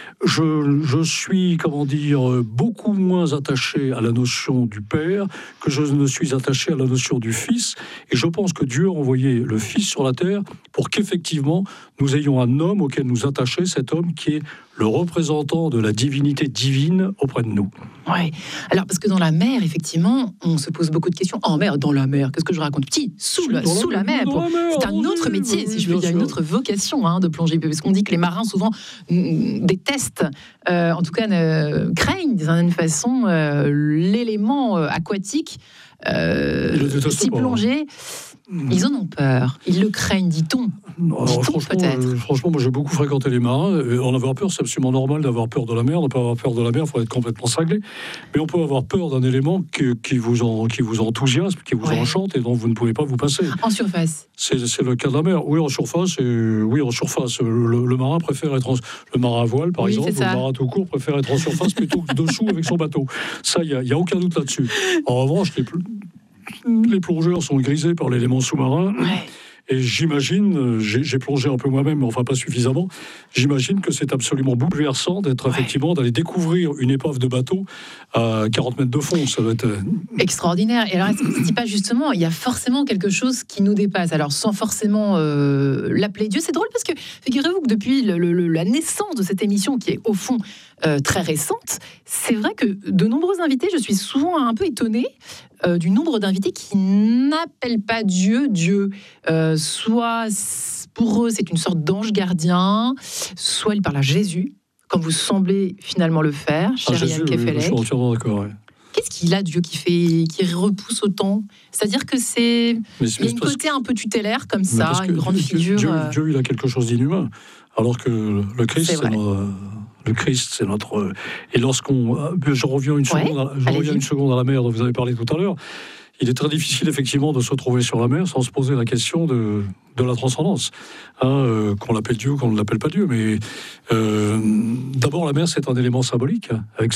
Je suis, beaucoup moins attaché à la notion du Père que je ne suis attaché à la notion du Fils. Et je pense que Dieu a envoyé le Fils sur la terre pour qu'effectivement, nous ayons un homme auquel nous attacher, cet homme qui est le représentant de la divinité divine auprès de nous. Oui. Alors, parce que dans la mer, effectivement, on se pose beaucoup de questions. En mer, dans la mer, qu'est-ce que je raconte? Sous la mer. C'est un autre métier, si je puis dire, une autre vocation de plongée. Parce qu'on dit que les marins, souvent, détestent, en tout cas, craignent d'une certaine façon l'élément aquatique. Si plongé, ils en ont peur. Ils le craignent, dit-on. Franchement, moi j'ai beaucoup fréquenté les marins. En avoir peur, c'est absolument normal d'avoir peur de la mer. On ne peut pas avoir peur de la mer, il faut être complètement cinglé. Mais on peut avoir peur d'un élément qui vous enthousiasme, qui vous enchante et dont vous ne pouvez pas vous passer. En surface. C'est le cas de la mer. Oui, en surface. Le marin préfère être le marin à voile, par exemple, ou le marin tout court préfère être en surface plutôt que dessous avec son bateau. Ça, il n'y a aucun doute là-dessus. En revanche, les plongeurs sont grisés par l'élément sous-marin. Ouais. Et j'imagine, j'ai plongé un peu moi-même, mais enfin pas suffisamment, j'imagine que c'est absolument bouleversant effectivement d'aller découvrir une épave de bateau à 40 mètres de fond. Ça va être extraordinaire. Et alors, est-ce que c'est pas justement, il y a forcément quelque chose qui nous dépasse, alors sans forcément l'appeler Dieu. C'est drôle parce que figurez-vous que depuis la naissance de cette émission, qui est au fond très récente, c'est vrai que de nombreux invités, je suis souvent un peu étonnée du nombre d'invités qui n'appellent pas Dieu. Soit pour eux c'est une sorte d'ange gardien, soit ils parlent à Jésus, comme vous semblez finalement le faire, cher Yann Kefelec. Je suis entièrement d'accord. Ouais. Qu'est-ce qu'il a, Dieu, qui repousse autant? C'est-à-dire que il y a une côté un peu tutélaire comme ça, une grande figure. Dieu, il a quelque chose d'inhumain, alors que le Christ, le Christ, c'est notre. Et je reviens une seconde à la mer dont vous avez parlé tout à l'heure. Il est très difficile, effectivement, de se trouver sur la mer sans se poser la question de la transcendance. Qu'on l'appelle Dieu, qu'on ne l'appelle pas Dieu. Mais d'abord, la mer, c'est un élément symbolique. Avec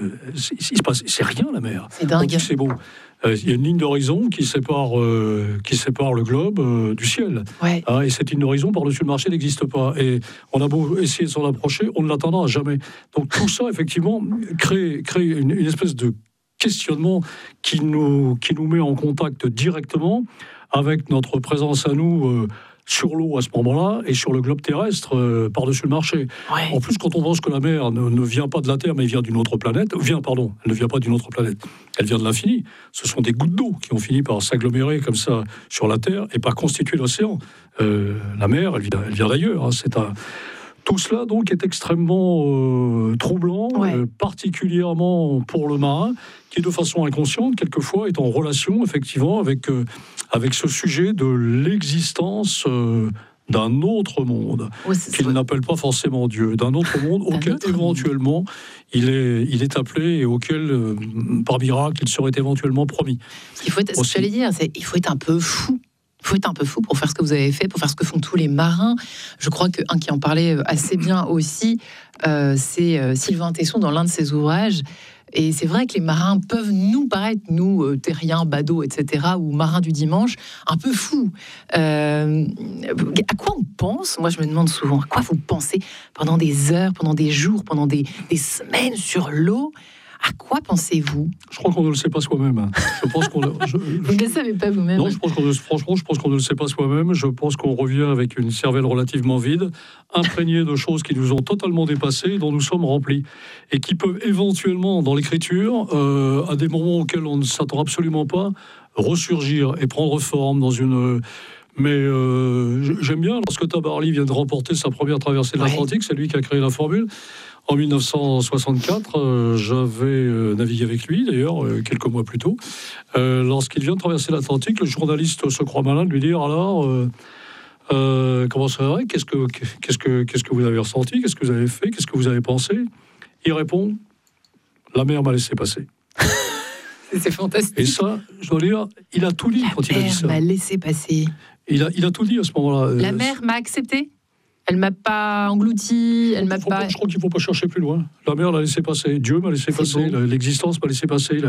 c'est rien, la mer. C'est dingue. On dit que c'est beau. Il y a une ligne d'horizon qui sépare le globe du ciel. Ouais. Et cette ligne d'horizon, par-dessus le marché, n'existe pas. Et on a beau essayer de s'en approcher, on ne l'atteindra jamais. Donc tout ça, effectivement, crée une espèce de questionnement qui nous met en contact directement avec notre présence à nous sur l'eau à ce moment-là et sur le globe terrestre par-dessus le marché. Ouais. En plus, quand on pense que la mer ne vient pas de la Terre, mais vient d'une autre planète, elle ne vient pas d'une autre planète, elle vient de l'infini. Ce sont des gouttes d'eau qui ont fini par s'agglomérer comme ça sur la Terre et par constituer l'océan. La mer, elle vient d'ailleurs. Tout cela, donc, est extrêmement troublant, particulièrement pour le marin, qui, de façon inconsciente, quelquefois, est en relation, effectivement, avec ce sujet de l'existence d'un autre monde, qu'il n'appelle pas forcément Dieu, d'un autre monde auquel, éventuellement, il est appelé et auquel, par miracle, il serait éventuellement promis. Il faut être un peu fou. Il faut être un peu fou pour faire ce que vous avez fait, pour faire ce que font tous les marins. Je crois qu'un qui en parlait assez bien aussi, c'est Sylvain Tesson dans l'un de ses ouvrages. Et c'est vrai que les marins peuvent nous paraître, nous, terriens, badauds, etc., ou marins du dimanche, un peu fous. À quoi on pense? Moi, je me demande souvent, à quoi vous pensez pendant des heures, pendant des jours, pendant des semaines sur l'eau? À quoi pensez-vous? Je crois qu'on ne le sait pas soi-même. Je pense qu'on. Vous ne le savez pas vous-même? Non, franchement, je pense qu'on ne le sait pas soi-même. Je pense qu'on revient avec une cervelle relativement vide, imprégnée de choses qui nous ont totalement dépassés, dont nous sommes remplis, et qui peuvent éventuellement, dans l'écriture, à des moments auxquels on ne s'attend absolument pas, ressurgir et prendre forme dans une. Mais j'aime bien lorsque Tabarly vient de remporter sa première traversée de l'Atlantique, c'est lui qui a créé la formule. En 1964, j'avais navigué avec lui, d'ailleurs, quelques mois plus tôt. Lorsqu'il vient de traverser l'Atlantique, le journaliste se croit malin de lui dire « Alors, comment ça va ? Qu'est-ce que vous avez ressenti ? Qu'est-ce que vous avez fait ? Qu'est-ce que vous avez pensé ?» Il répond « La mer m'a laissé passer. » C'est fantastique. Et ça, je dois dire, il a tout dit quand il a dit ça. La mer m'a laissé passer. Il a tout dit à ce moment-là. La mer m'a accepté ? Elle m'a pas englouti, elle m'a pas... Je crois qu'il ne faut pas chercher plus loin. La mer l'a laissé passer, Dieu m'a laissé passer, l'existence m'a laissé passer,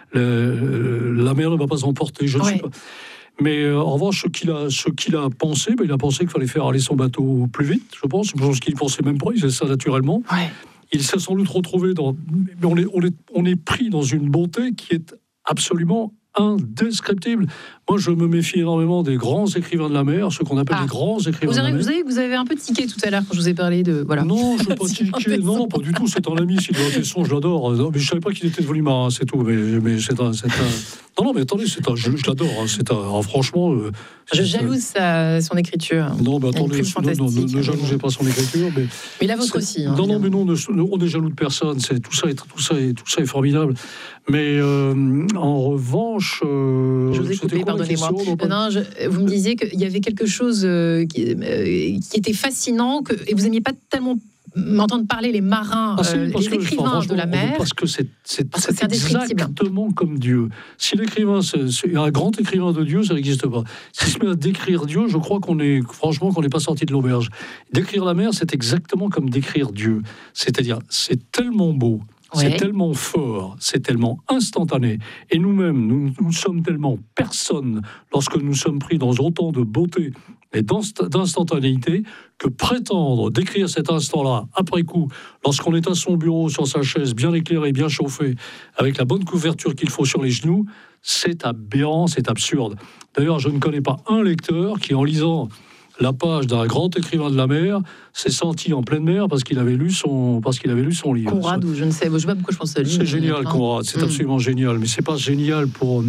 la mer ne va pas emporter, je ne sais pas. Mais en revanche, ce qu'il a pensé, il a pensé qu'il fallait faire aller son bateau plus vite, je pense qu'il ne pensait même pas, il faisait ça naturellement. Ouais. Il s'est sans doute retrouvé dans... On est pris dans une bonté qui est absolument indescriptible. Moi, je me méfie énormément des grands écrivains de la mer, ceux qu'on appelle les grands écrivains de la mer. Vous avez un peu tiqué tout à l'heure quand je vous ai parlé de... Voilà. Non, je ne veux pas tiquer. Non, pas du tout. C'est un ami, Sylvain Tesson, je l'adore. Non, mais je ne savais pas qu'il était devenu marin, c'est tout. Mais c'est un... Non, mais attendez, je l'adore. Franchement... je jalouse son écriture. Non, mais attendez, ne jalousez pas son écriture. Mais la vôtre aussi. Non, mais non, on n'est jaloux de personne. Tout ça est formidable. Mais en revanche... je vous ai coupé, pardonnez-moi. Vous me disiez qu'il y avait quelque chose qui était fascinant, et vous n'aimiez pas tellement m'entendre parler les marins, les écrivains de la mer. Parce que c'est exactement comme Dieu. Si l'écrivain, c'est un grand écrivain de Dieu, ça n'existe pas. S'il se met à décrire Dieu, je crois qu'on n'est pas sorti de l'auberge. Décrire la mer, c'est exactement comme décrire Dieu. C'est-à-dire, c'est tellement beau. C'est tellement fort, c'est tellement instantané. Et nous-mêmes, nous sommes tellement personnes lorsque nous sommes pris dans autant de beauté et d'instantanéité que prétendre décrire cet instant-là, après coup, lorsqu'on est à son bureau, sur sa chaise, bien éclairé, bien chauffé, avec la bonne couverture qu'il faut sur les genoux, c'est aberrant, c'est absurde. D'ailleurs, je ne connais pas un lecteur qui, en lisant la page d'un grand écrivain de la mer, s'est senti en pleine mer parce qu'il avait lu son livre. Conrad, ou je ne sais pas pourquoi je pense à lui. C'est génial, Conrad, c'est absolument génial, mais c'est pas génial pour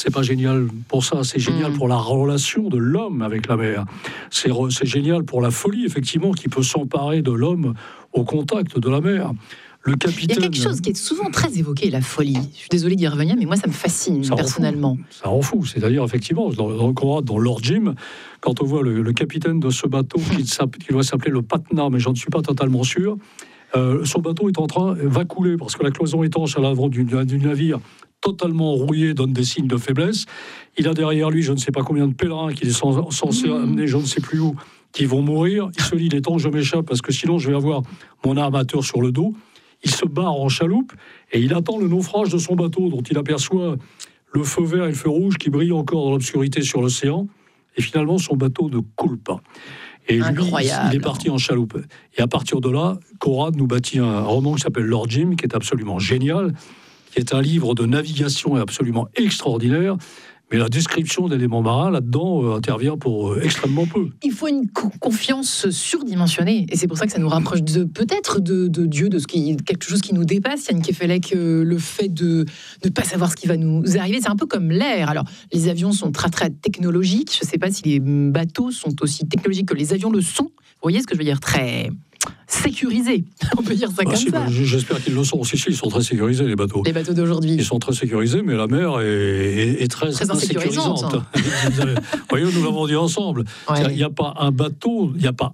ça, c'est génial pour la relation de l'homme avec la mer. C'est génial pour la folie, effectivement, qui peut s'emparer de l'homme au contact de la mer. Le capitaine... Il y a quelque chose qui est souvent très évoqué, la folie. Je suis désolé d'y revenir, mais moi, ça me fascine, personnellement. Ça rend fou. C'est-à-dire, effectivement, dans Lord Jim, quand on voit le capitaine de ce bateau qui doit s'appeler le Patna, mais j'en ne suis pas totalement sûr, son bateau va couler, parce que la cloison étanche à l'avant du navire, totalement rouillé, donne des signes de faiblesse. Il a derrière lui, je ne sais pas combien de pèlerins qu'il est censé amener, je ne sais plus où, qui vont mourir. Il se dit, il est temps que je m'échappe, parce que sinon, je vais avoir mon armateur sur le dos. Il se barre en chaloupe et il attend le naufrage de son bateau, dont il aperçoit le feu vert et le feu rouge qui brillent encore dans l'obscurité sur l'océan. Et finalement, son bateau ne coule pas. Et lui, il est parti en chaloupe. Et à partir de là, Conrad nous bâtit un roman qui s'appelle Lord Jim, qui est absolument génial, qui est un livre de navigation absolument extraordinaire. Mais la description d'éléments marins, là-dedans, intervient pour extrêmement peu. Il faut une confiance surdimensionnée. Et c'est pour ça que ça nous rapproche peut-être de Dieu, quelque chose qui nous dépasse. Yann Kefelec, le fait de ne pas savoir ce qui va nous arriver, c'est un peu comme l'air. Alors, les avions sont très, très technologiques. Je ne sais pas si les bateaux sont aussi technologiques que les avions le sont. Vous voyez ce que je veux dire ? Très sécurisés, on peut dire ça comme ça. J'espère qu'ils le sont aussi. Ils sont très sécurisés, les bateaux. Les bateaux d'aujourd'hui. Ils sont très sécurisés, mais la mer est très insécurisante. Voyons, nous l'avons dit ensemble. Il n'y a pas un bateau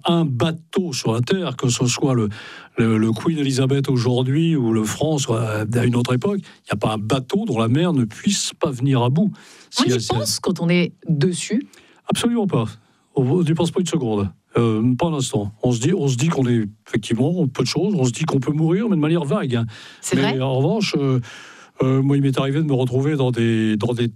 sur la Terre, que ce soit le Queen Elizabeth aujourd'hui ou le France à une autre époque. Il n'y a pas un bateau dont la mer ne puisse pas venir à bout. On y pense quand on est dessus ? Absolument pas. On n'y pense pas une seconde. Pas un instant. On se dit qu'on est effectivement peu de choses. On se dit qu'on peut mourir, mais de manière vague. Hein. C'est vrai. En revanche, moi, il m'est arrivé de me retrouver dans des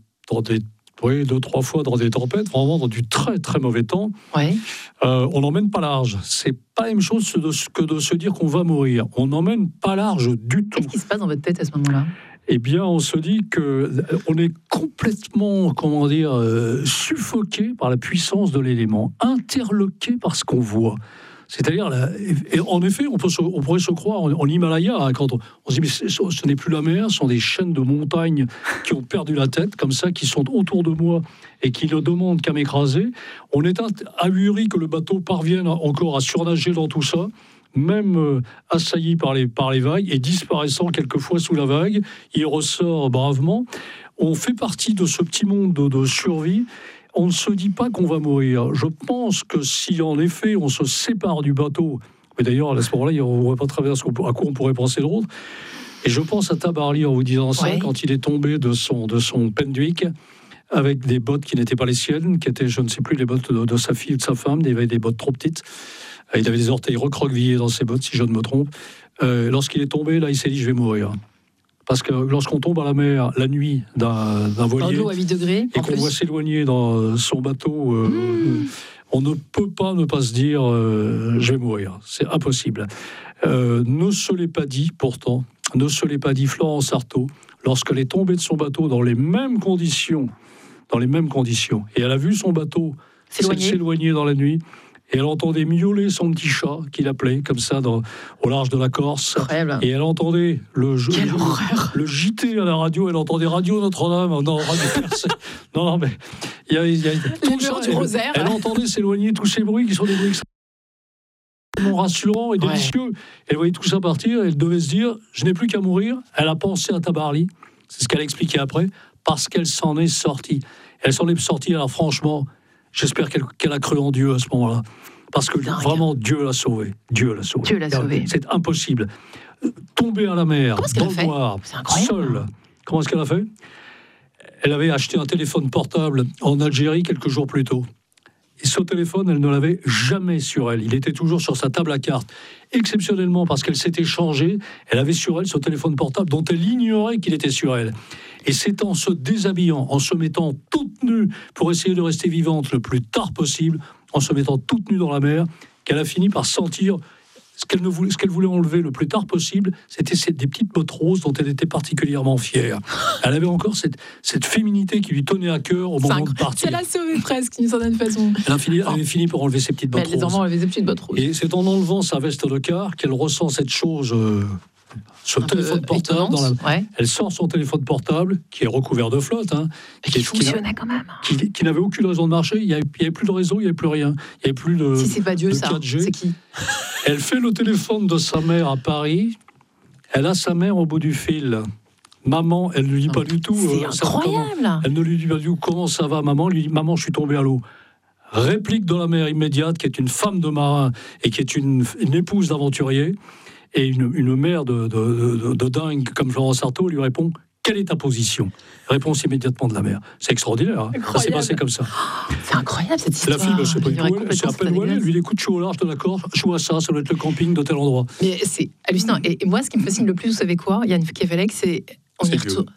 2-3 fois dans des tempêtes, vraiment dans du très très mauvais temps. Ouais. On n'emmène pas large. C'est pas la même chose que de se dire qu'on va mourir. On n'emmène pas large du tout. Qu'est-ce qui se passe dans votre tête à ce moment-là ? Eh bien, on se dit qu'on est complètement, suffoqué par la puissance de l'élément, interloqué par ce qu'on voit. C'est-à-dire, et en effet, on pourrait se croire en Himalaya, hein, quand on se dit, mais ce n'est plus la mer, ce sont des chaînes de montagnes qui ont perdu la tête, comme ça, qui sont autour de moi et qui ne demandent qu'à m'écraser. On est ahuri que le bateau parvienne encore à surnager dans tout ça, même assailli par les vagues et disparaissant quelquefois sous la vague. Il ressort bravement. On fait partie de ce petit monde de survie. On ne se dit pas qu'on va mourir. Je pense que si, en effet, on se sépare du bateau, mais d'ailleurs, à ce moment-là, on ne voit pas très bien à quoi on pourrait penser d'autre. Et je pense à Tabarly en vous disant ça, quand il est tombé de son Pendwick, avec des bottes qui n'étaient pas les siennes, qui étaient, je ne sais plus, les bottes de sa fille ou de sa femme. Il avait des bottes trop petites. Il avait des orteils recroquevillés dans ses bottes, si je ne me trompe. Lorsqu'il est tombé, là, il s'est dit, je vais mourir. Parce que lorsqu'on tombe à la mer la nuit d'un voilier, à 8 degrés, et qu'on voit s'éloigner dans son bateau, on ne peut pas ne pas se dire je vais mourir. C'est impossible. Ne se l'est pas dit, pourtant, Florence Artaud, lorsqu'elle est tombée de son bateau dans les mêmes conditions, et elle a vu son bateau s'éloigner dans la nuit. Et elle entendait miauler son petit chat, qu'il appelait, comme ça, au large de la Corse. Incroyable. Et elle entendait le JT à la radio, elle entendait Radio Notre-Dame, non, Radio Perse. non, mais il y a tout ça. Elle entendait s'éloigner tous ces bruits qui sont des bruits extrêmement rassurants et délicieux. Elle voyait tout ça partir, elle devait se dire, je n'ai plus qu'à mourir. Elle a pensé à Tabarly, c'est ce qu'elle expliquait après, parce qu'elle s'en est sortie. Elle s'en est sortie, alors franchement... J'espère qu'elle a cru en Dieu à ce moment-là. Parce que vraiment, Dieu l'a sauvée. C'est impossible. Tomber à la mer, dans le noir, seule. Comment est-ce qu'elle a fait ? Elle avait acheté un téléphone portable en Algérie quelques jours plus tôt. Et ce téléphone, elle ne l'avait jamais sur elle. Il était toujours sur sa table à cartes. Exceptionnellement, parce qu'elle s'était changée, elle avait sur elle ce téléphone portable dont elle ignorait qu'il était sur elle. Et c'est en se déshabillant, en se mettant toute nue pour essayer de rester vivante le plus tard possible, en se mettant toute nue dans la mer, qu'elle a fini par sentir ce qu'elle voulait enlever le plus tard possible, c'était des petites bottes roses dont elle était particulièrement fière. Elle avait encore cette féminité qui lui tenait à cœur au moment de partir. Ça l'a sauvée presque, d'une certaine façon. Elle avait fini par enlever ses petites bottes roses. Elle les enlevé ses petites bottes roses. Et c'est en enlevant sa veste de quart qu'elle ressent cette chose... ce téléphone portable, elle sort son téléphone portable qui est recouvert de flotte, qui fonctionnait quand même, qui n'avait aucune raison de marcher. Il n'y avait plus de réseau, il n'y avait plus rien, il n'y avait plus de. Si c'est pas Dieu, ça, 4G. C'est qui ? Elle fait le téléphone de sa mère à Paris. Elle a sa mère au bout du fil. Maman, elle ne lui dit pas du tout. C'est incroyable. Elle ne lui dit pas du tout comment ça va, maman. Elle lui dit maman, je suis tombée à l'eau. Réplique de la mère immédiate, qui est une femme de marin et qui est une épouse d'aventurier. Et une mère de dingue comme Florence Artaud lui répond « Quelle est ta position ?» Réponse immédiatement de la mère. C'est extraordinaire, ça s'est passé comme ça. C'est incroyable cette histoire. La fille, je sais pas du tout, c'est à peine où elle est. Lui, il écoute, je suis au large de la Corse, je suis à ça doit être le camping de tel endroit. Mais c'est hallucinant. Et moi, ce qui me fascine le plus, vous savez quoi, Yann Kefelec, c'est... On y retourne.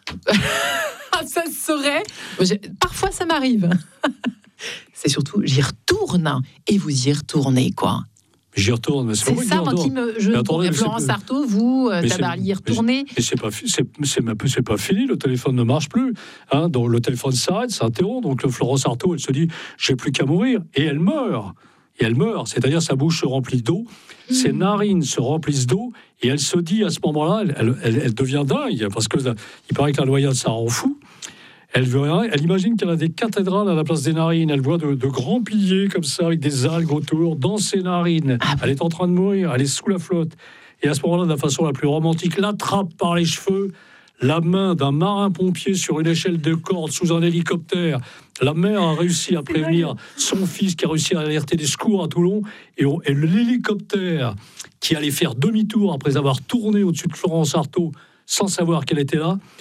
Ça se saurait. Parfois, ça m'arrive. C'est surtout, j'y retourne. Et vous y retournez, quoi. J'y retourne, mais c'est ça, moi qui me. Florence Artaud, vous, Tabarly, y retournez. Mais c'est pas fini, le téléphone ne marche plus. Donc le téléphone s'arrête, s'interrompt. Donc Florence Artaud, elle se dit, j'ai plus qu'à mourir. Et elle meurt. C'est-à-dire sa bouche se remplit d'eau, ses narines se remplissent d'eau, et elle se dit à ce moment-là, elle devient dingue, parce qu'il paraît que la noyade, ça rend fou. Elle imagine qu'elle a des cathédrales à la place des narines. Elle voit de grands piliers comme ça, avec des algues autour, dans ses narines. Elle est en train de mourir, elle est sous la flotte. Et à ce moment-là, de la façon la plus romantique, l'attrape par les cheveux, la main d'un marin-pompier sur une échelle de corde sous un hélicoptère. La mère a réussi à prévenir son fils, qui a réussi à alerter des secours à Toulon. Et l'hélicoptère, qui allait faire demi-tour après avoir tourné au-dessus de Florence Artaud, sans savoir qu'elle était là,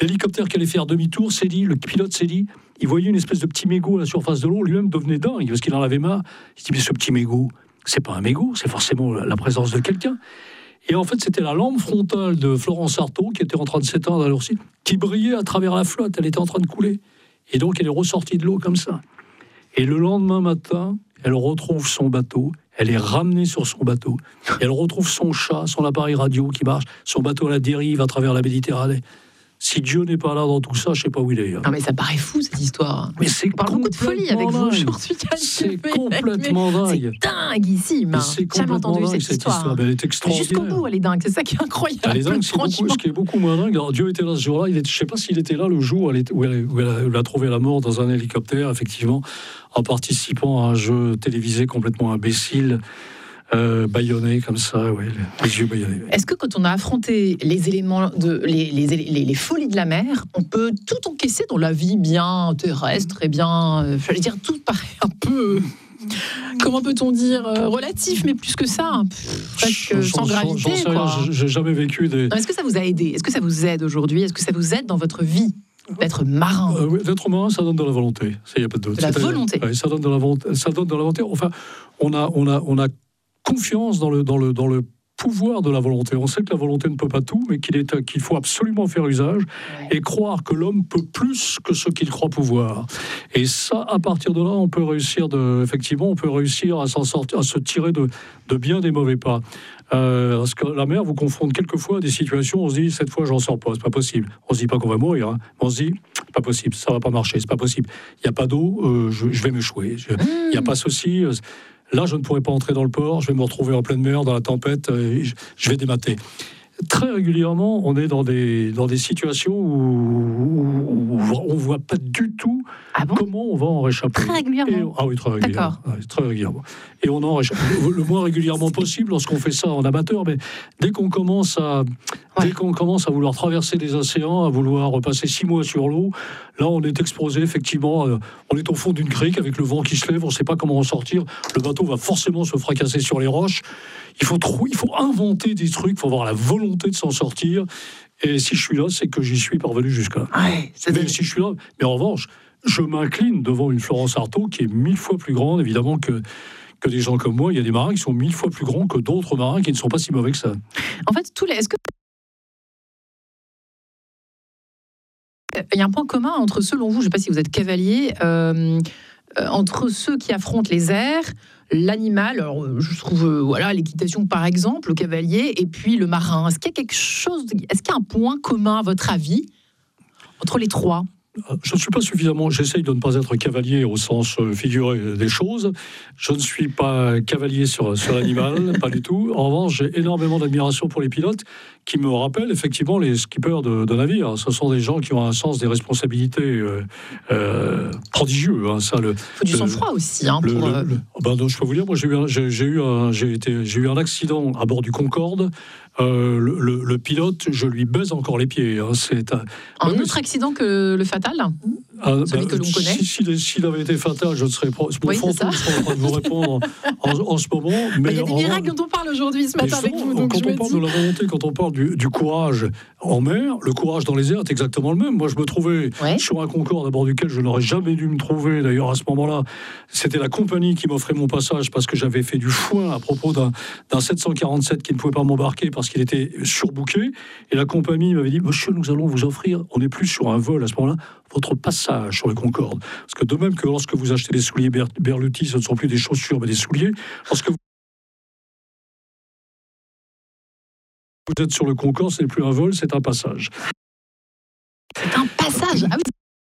L'hélicoptère qui allait faire demi-tour, le pilote s'est dit, il voyait une espèce de petit mégot à la surface de l'eau, lui-même devenait dingue, parce qu'il en avait marre. Il se dit, mais ce petit mégot, c'est pas un mégot, c'est forcément la présence de quelqu'un. Et en fait, c'était la lampe frontale de Florence Artaud, qui était en train de s'éteindre à l'heure-ci, qui brillait à travers la flotte, elle était en train de couler. Et donc, elle est ressortie de l'eau comme ça. Et le lendemain matin, elle retrouve son bateau, elle est ramenée sur son bateau, elle retrouve son chat, son appareil radio qui marche, son bateau à la dérive à travers la Méditerranée. Si Dieu n'est pas là dans tout ça, je ne sais pas où il est. Non, mais ça paraît fou, cette histoire. Mais c'est complètement beaucoup de folie avec vous aujourd'hui. C'est complètement dingue. C'est dinguissime. C'est complètement dingue, cette histoire. Elle est extraordinaire. Jusqu'au bout, elle est dingue. C'est ça qui est incroyable. Elle est dingue, ce qui est beaucoup moins dingue. Alors, Dieu était là ce jour-là. Je ne sais pas s'il était là le jour où elle a trouvé la mort dans un hélicoptère, effectivement, en participant à un jeu télévisé complètement imbécile. Bâillonné comme ça, les yeux bâillonnés. Est-ce que quand on a affronté les éléments les folies de la mer, on peut tout encaisser dans la vie bien terrestre et bien, j'allais dire, tout paraît un peu, comment peut-on dire, relatif, mais plus que ça, presque sans gravité. J'en sais rien, j'ai jamais vécu des... Non, est-ce que ça vous a aidé? Est-ce que ça vous aide aujourd'hui? Est-ce que ça vous aide dans votre vie? D'être marin. D'être marin, ça donne de la volonté. Il n'y a pas de doute. De la volonté. Ça donne de la volonté. Enfin, on a confiance dans le pouvoir de la volonté. On sait que la volonté ne peut pas tout, mais qu'il faut absolument faire usage et croire que l'homme peut plus que ce qu'il croit pouvoir. Et ça, à partir de là, on peut réussir à s'en sortir, à se tirer de bien des mauvais pas. Parce que la mer vous confronte quelquefois à des situations où on se dit, cette fois, j'en sors pas, c'est pas possible. On se dit pas qu'on va mourir, hein. On se dit, c'est pas possible, ça va pas marcher, c'est pas possible. Il y a pas d'eau, je vais m'échouer. Il y a pas ceci. Là, je ne pourrai pas entrer dans le port, je vais me retrouver en pleine mer, dans la tempête, je vais démater. Très régulièrement, on est dans des situations où on ne voit pas du tout comment on va en réchapper. Très régulièrement. Oui, très régulièrement. Très régulièrement. Et on en réchappe le moins régulièrement possible lorsqu'on fait ça en amateur, mais dès qu'on commence à vouloir traverser des océans, à vouloir repasser 6 mois sur l'eau, là, on est exposé, effectivement, on est au fond d'une crique avec le vent qui se lève, on ne sait pas comment en sortir, le bateau va forcément se fracasser sur les roches. Il faut inventer des trucs, il faut avoir la volonté de s'en sortir. Et si je suis là, c'est que j'y suis parvenu jusque-là. Si je suis là, mais en revanche, je m'incline devant une Florence Artaud qui est 1000 fois plus grande, évidemment, que des gens comme moi. Il y a des marins qui sont 1000 fois plus grands que d'autres marins qui ne sont pas si mauvais que ça. En fait, est-ce que il y a un point commun entre, selon vous, je ne sais pas si vous êtes cavalier, entre ceux qui affrontent les airs, l'animal, alors je trouve l'équitation par exemple, le cavalier, et puis le marin. Est-ce qu'il y a un point commun à votre avis entre les trois? Je ne suis pas suffisamment... J'essaye de ne pas être cavalier au sens figuré des choses. Je ne suis pas cavalier sur l'animal, pas du tout. En revanche, j'ai énormément d'admiration pour les pilotes qui me rappellent effectivement les skippers de navires. Ce sont des gens qui ont un sens des responsabilités prodigieux. Hein. Il faut du sang-froid aussi. Hein, je peux vous dire, moi j'ai eu un accident à bord du Concorde. Le pilote, je lui baise encore les pieds. Hein. C'est un autre accident que le fatal, celui que l'on connaît. S'il avait été fatal, je ne serais pas. Mon fantôme serait en train de vous répondre en ce moment. Mais il y a des miracles dont on parle aujourd'hui ce matin avec vous. Quand on parle de la volonté, quand on parle du courage en mer, le courage dans les airs est exactement le même. Moi, je me trouvais sur un Concorde à bord duquel je n'aurais jamais dû me trouver. D'ailleurs, à ce moment-là, c'était la compagnie qui m'offrait mon passage parce que j'avais fait du foin à propos d'un 747 qui ne pouvait pas m'embarquer parce qu'il était surbooké. Et la compagnie m'avait dit, monsieur, nous allons vous offrir, on n'est plus sur un vol à ce moment-là, votre passage sur le Concorde. Parce que de même que lorsque vous achetez des souliers Berluti, ce ne sont plus des chaussures, mais des souliers. Lorsque vous êtes sur le Concorde, ce n'est plus un vol, c'est un passage. C'est un passage. Ah oui.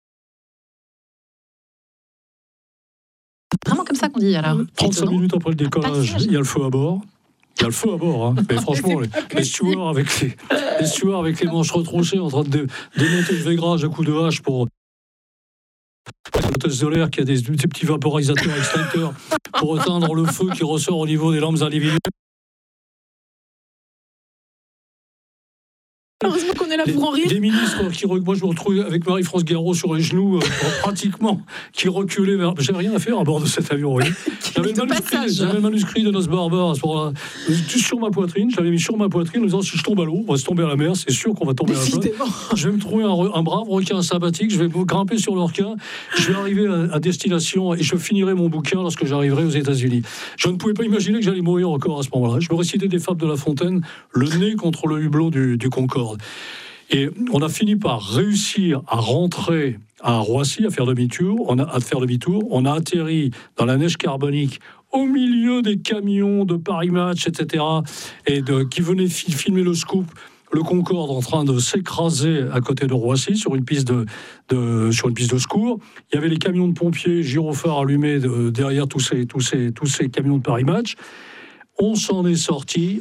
C'est vraiment comme ça qu'on dit alors. 35 minutes après le décollage, il y a le feu à bord. Il y a le feu à bord, hein. Mais franchement, les stewards avec les manches retroussées en train de démonter le vaigrage à coups de hache pour l'hôtesse de l'air qui a des petits vaporisateurs extincteurs pour éteindre le feu qui ressort au niveau des lampes individuelles. Heureusement qu'on est là pour en rire. Des ministres moi je me retrouve avec Marie-France Guéraud sur les genoux, pratiquement, qui reculaient vers... J'avais rien à faire à bord de cet avion, oui. J'avais le manuscrit de Nos Barbares sur ma poitrine, je l'avais mis sur ma poitrine en disant si je tombe à l'eau, on va se tomber à la mer, c'est sûr qu'on va tomber à la mer. Je vais me trouver un brave requin sympathique, je vais grimper sur le requin, je vais arriver à destination et je finirai mon bouquin lorsque j'arriverai aux États-Unis. Je ne pouvais pas imaginer que j'allais mourir encore à ce moment-là. Je me récitais des fables de La Fontaine, le nez contre le hublot du Concorde. Et on a fini par réussir à rentrer à Roissy, à faire demi-tour. On a atterri dans la neige carbonique au milieu des camions de Paris Match, etc., qui venaient filmer le scoop. Le Concorde en train de s'écraser à côté de Roissy sur une piste de secours. Il y avait les camions de pompiers, gyrophares allumés derrière tous ces camions de Paris Match. On s'en est sorti.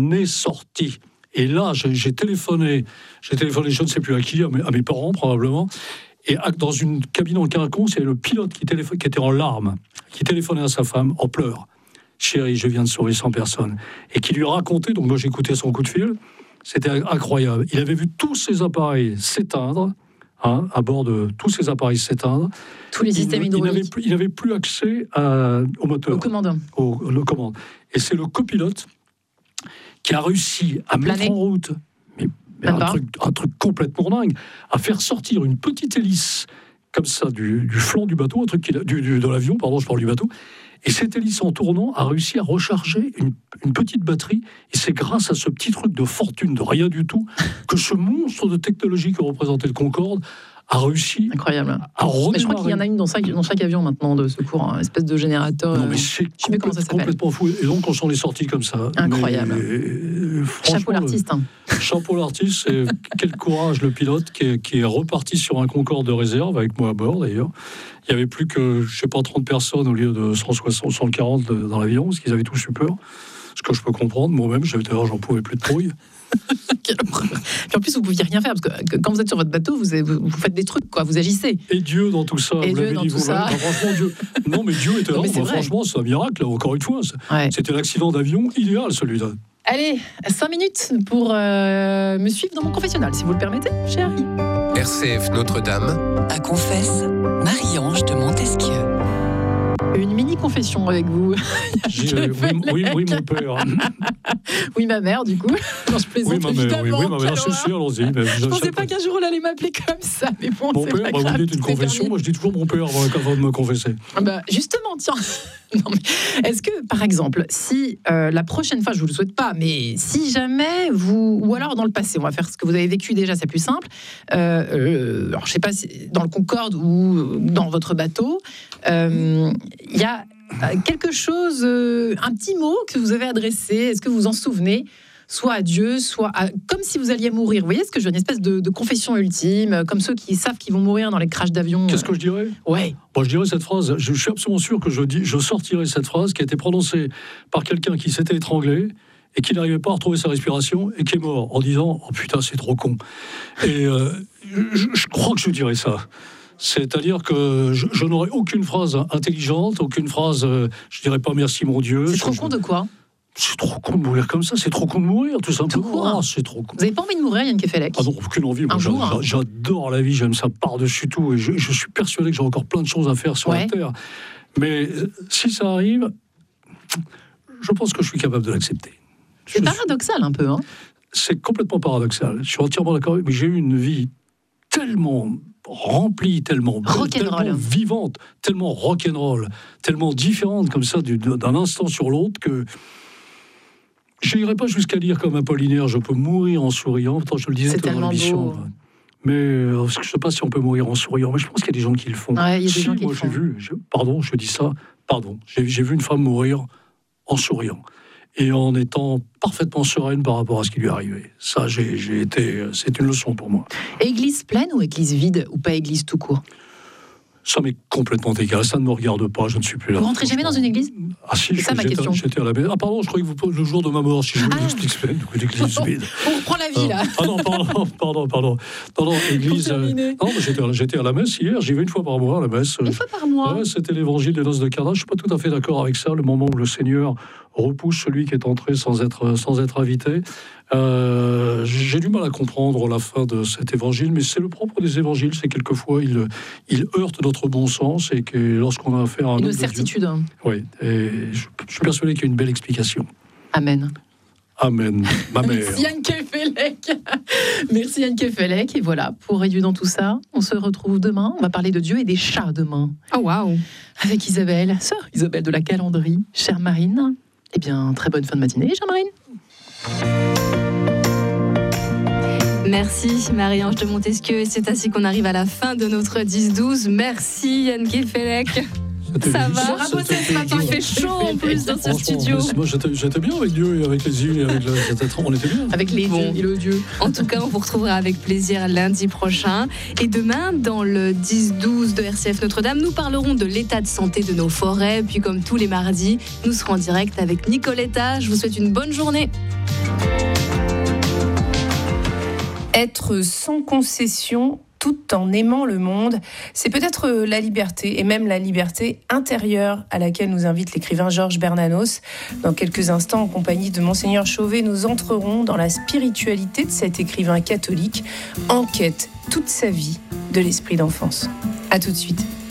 Et là, j'ai téléphoné, je ne sais plus à qui, à mes parents probablement, et dans une cabine en quinconce, il y avait le pilote qui était en larmes, qui téléphonait à sa femme en pleurs. « Chérie, je viens de sauver 100 personnes. » Et qui lui racontait, donc moi j'écoutais son coup de fil, c'était incroyable. Il avait vu tous ses appareils s'éteindre, à bord de tous ces appareils s'éteindre. Tous les systèmes hydrauliques. Il n'avait plus accès au moteur. Aux commandes. Aux commandes. Et c'est le copilote qui a réussi à mettre en route un truc complètement dingue, à faire sortir une petite hélice comme ça du flanc du bateau, de l'avion, pardon, je parle du bateau. Et cette hélice en tournant a réussi à recharger une petite batterie. Et c'est grâce à ce petit truc de fortune, de rien du tout, que ce monstre de technologie que représentait le Concorde a réussi. Incroyable. Mais je crois qu'il y en a une dans chaque avion maintenant de secours, un espèce de générateur. Non, mais c'est complètement fou. Et donc on s'en est sorti comme ça. Incroyable. Chapeau l'artiste. Chapeau l'artiste. Et quel courage le pilote qui est reparti sur un Concorde de réserve avec moi à bord d'ailleurs. Il n'y avait plus que, 30 personnes au lieu de 160, 140 dans l'avion, parce qu'ils avaient tous eu peur. Ce que je peux comprendre, moi-même, j'en pouvais plus de trouille. Puis en plus, vous ne pouviez rien faire, parce que quand vous êtes sur votre bateau, vous faites des trucs, quoi, vous agissez. Et Dieu dans tout ça. Et Dieu dans tout ça. Franchement, Dieu. Non, mais Dieu était là. Franchement, c'est un miracle, là, encore une fois. C'était l'accident d'avion idéal, celui-là. Allez, 5 minutes pour me suivre dans mon confessionnal, si vous le permettez, chérie. RCF Notre-Dame. À confesse, Marie-Ange de Montesquieu. Une mini-confession avec vous. Oui, mon père. Oui, ma mère, du coup. Non, je plaisante, évidemment. Oui, ma mère, c'est sûr, allons-y. Je ne pensais pas qu'un jour, elle allait m'appeler comme ça, mais bon, mon père, vous dites une confession, moi je dis toujours mon père avant de me confesser. Justement, tiens. Non, mais est-ce que, par exemple, si la prochaine fois, je ne vous le souhaite pas, mais si jamais ou alors dans le passé, on va faire ce que vous avez vécu déjà, c'est plus simple. Alors, je ne sais pas si dans le Concorde ou dans votre bateau, il y a quelque chose, un petit mot que vous avez adressé, est-ce que vous vous en souvenez, soit à Dieu, comme si vous alliez mourir. Vous voyez ce que je veux, une espèce de confession ultime, comme ceux qui savent qu'ils vont mourir dans les crashs d'avion. Qu'est-ce que je dirais ? Ouais. Moi, je dirais cette phrase, je suis absolument sûr que je sortirai cette phrase qui a été prononcée par quelqu'un qui s'était étranglé et qui n'arrivait pas à retrouver sa respiration et qui est mort en disant « Oh putain, c'est trop con ». Et je crois que je dirais ça. C'est-à-dire que je n'aurais aucune phrase intelligente, aucune phrase, je dirais pas merci mon Dieu. C'est trop con de quoi ? C'est trop con de mourir comme ça, c'est trop con de mourir, tout simplement. Tout court, c'est trop con. Vous n'avez pas envie de mourir, Yann Kefelec ? Ah non, aucune envie. Moi, j'adore la vie, j'aime ça par-dessus tout, et je suis persuadé que j'ai encore plein de choses à faire sur la Terre. Mais si ça arrive, je pense que je suis capable de l'accepter. C'est paradoxal un peu, hein ? C'est complètement paradoxal. Je suis entièrement d'accord, mais j'ai eu une vie tellement remplie, tellement belle, tellement vivante, tellement rock'n'roll, tellement différente comme ça d'un instant sur l'autre que je n'irai pas jusqu'à dire comme Apollinaire, je peux mourir en souriant. Pourtant, je le disais dans l'émission. Mais je ne sais pas si on peut mourir en souriant, mais je pense qu'il y a des gens qui le font. Ouais, il y a des gens qui le font. J'ai vu une femme mourir en souriant et en étant parfaitement sereine par rapport à ce qui lui est arrivé. Ça, c'est une leçon pour moi. Église pleine ou église vide, ou pas église tout court ? Ça m'est complètement égal, ça ne me regarde pas, je ne suis plus là. Vous rentrez jamais dans une église ? Ah si, c'est ça ma question. J'étais à la maison. Ah pardon, je croyais que vous posez le jour de ma mort, si je vous l'explique, l'église vide. On reprend la vie là. Ah non, pardon. Non, église. Non, j'étais à la messe hier, j'y vais une fois par mois à la messe. Une fois par mois ? Ouais, c'était l'évangile des noces de Cana. Je ne suis pas tout à fait d'accord avec ça, le moment où le Seigneur repousse celui qui est entré sans être invité. J'ai du mal à comprendre la fin de cet évangile, mais c'est le propre des évangiles, c'est quelquefois il heurte notre bon sens et que lorsqu'on a affaire à une certitude. Oui, et je suis persuadé qu'il y a une belle explication. Amen. Amen, ma mère. Merci Yann Kefelec. Merci Yann Kefelec. Et voilà, pour réduire dans tout ça, on se retrouve demain. On va parler de Dieu et des chats demain. Oh waouh. Avec Isabelle, sœur Isabelle de la Calandrie, chère Marine. Eh bien, très bonne fin de matinée, chère Marine. Merci Marie-Ange de Montesquieu. Et c'est ainsi qu'on arrive à la fin de notre 10-12. Merci Yann Kefelec. Ça va, il fait chaud en plus dans ce studio. Moi j'étais bien avec Dieu et avec les îles et avec on était bien. Avec les dieux et le Dieu. En tout cas, on vous retrouvera avec plaisir lundi prochain. Et demain, dans le 10-12 de RCF Notre-Dame, nous parlerons de l'état de santé de nos forêts. Puis comme tous les mardis, nous serons en direct avec Nicoletta. Je vous souhaite une bonne journée. Être sans concession tout en aimant le monde, c'est peut-être la liberté, et même la liberté intérieure à laquelle nous invite l'écrivain Georges Bernanos. Dans quelques instants, en compagnie de Monseigneur Chauvet, nous entrerons dans la spiritualité de cet écrivain catholique, en quête toute sa vie de l'esprit d'enfance. À tout de suite.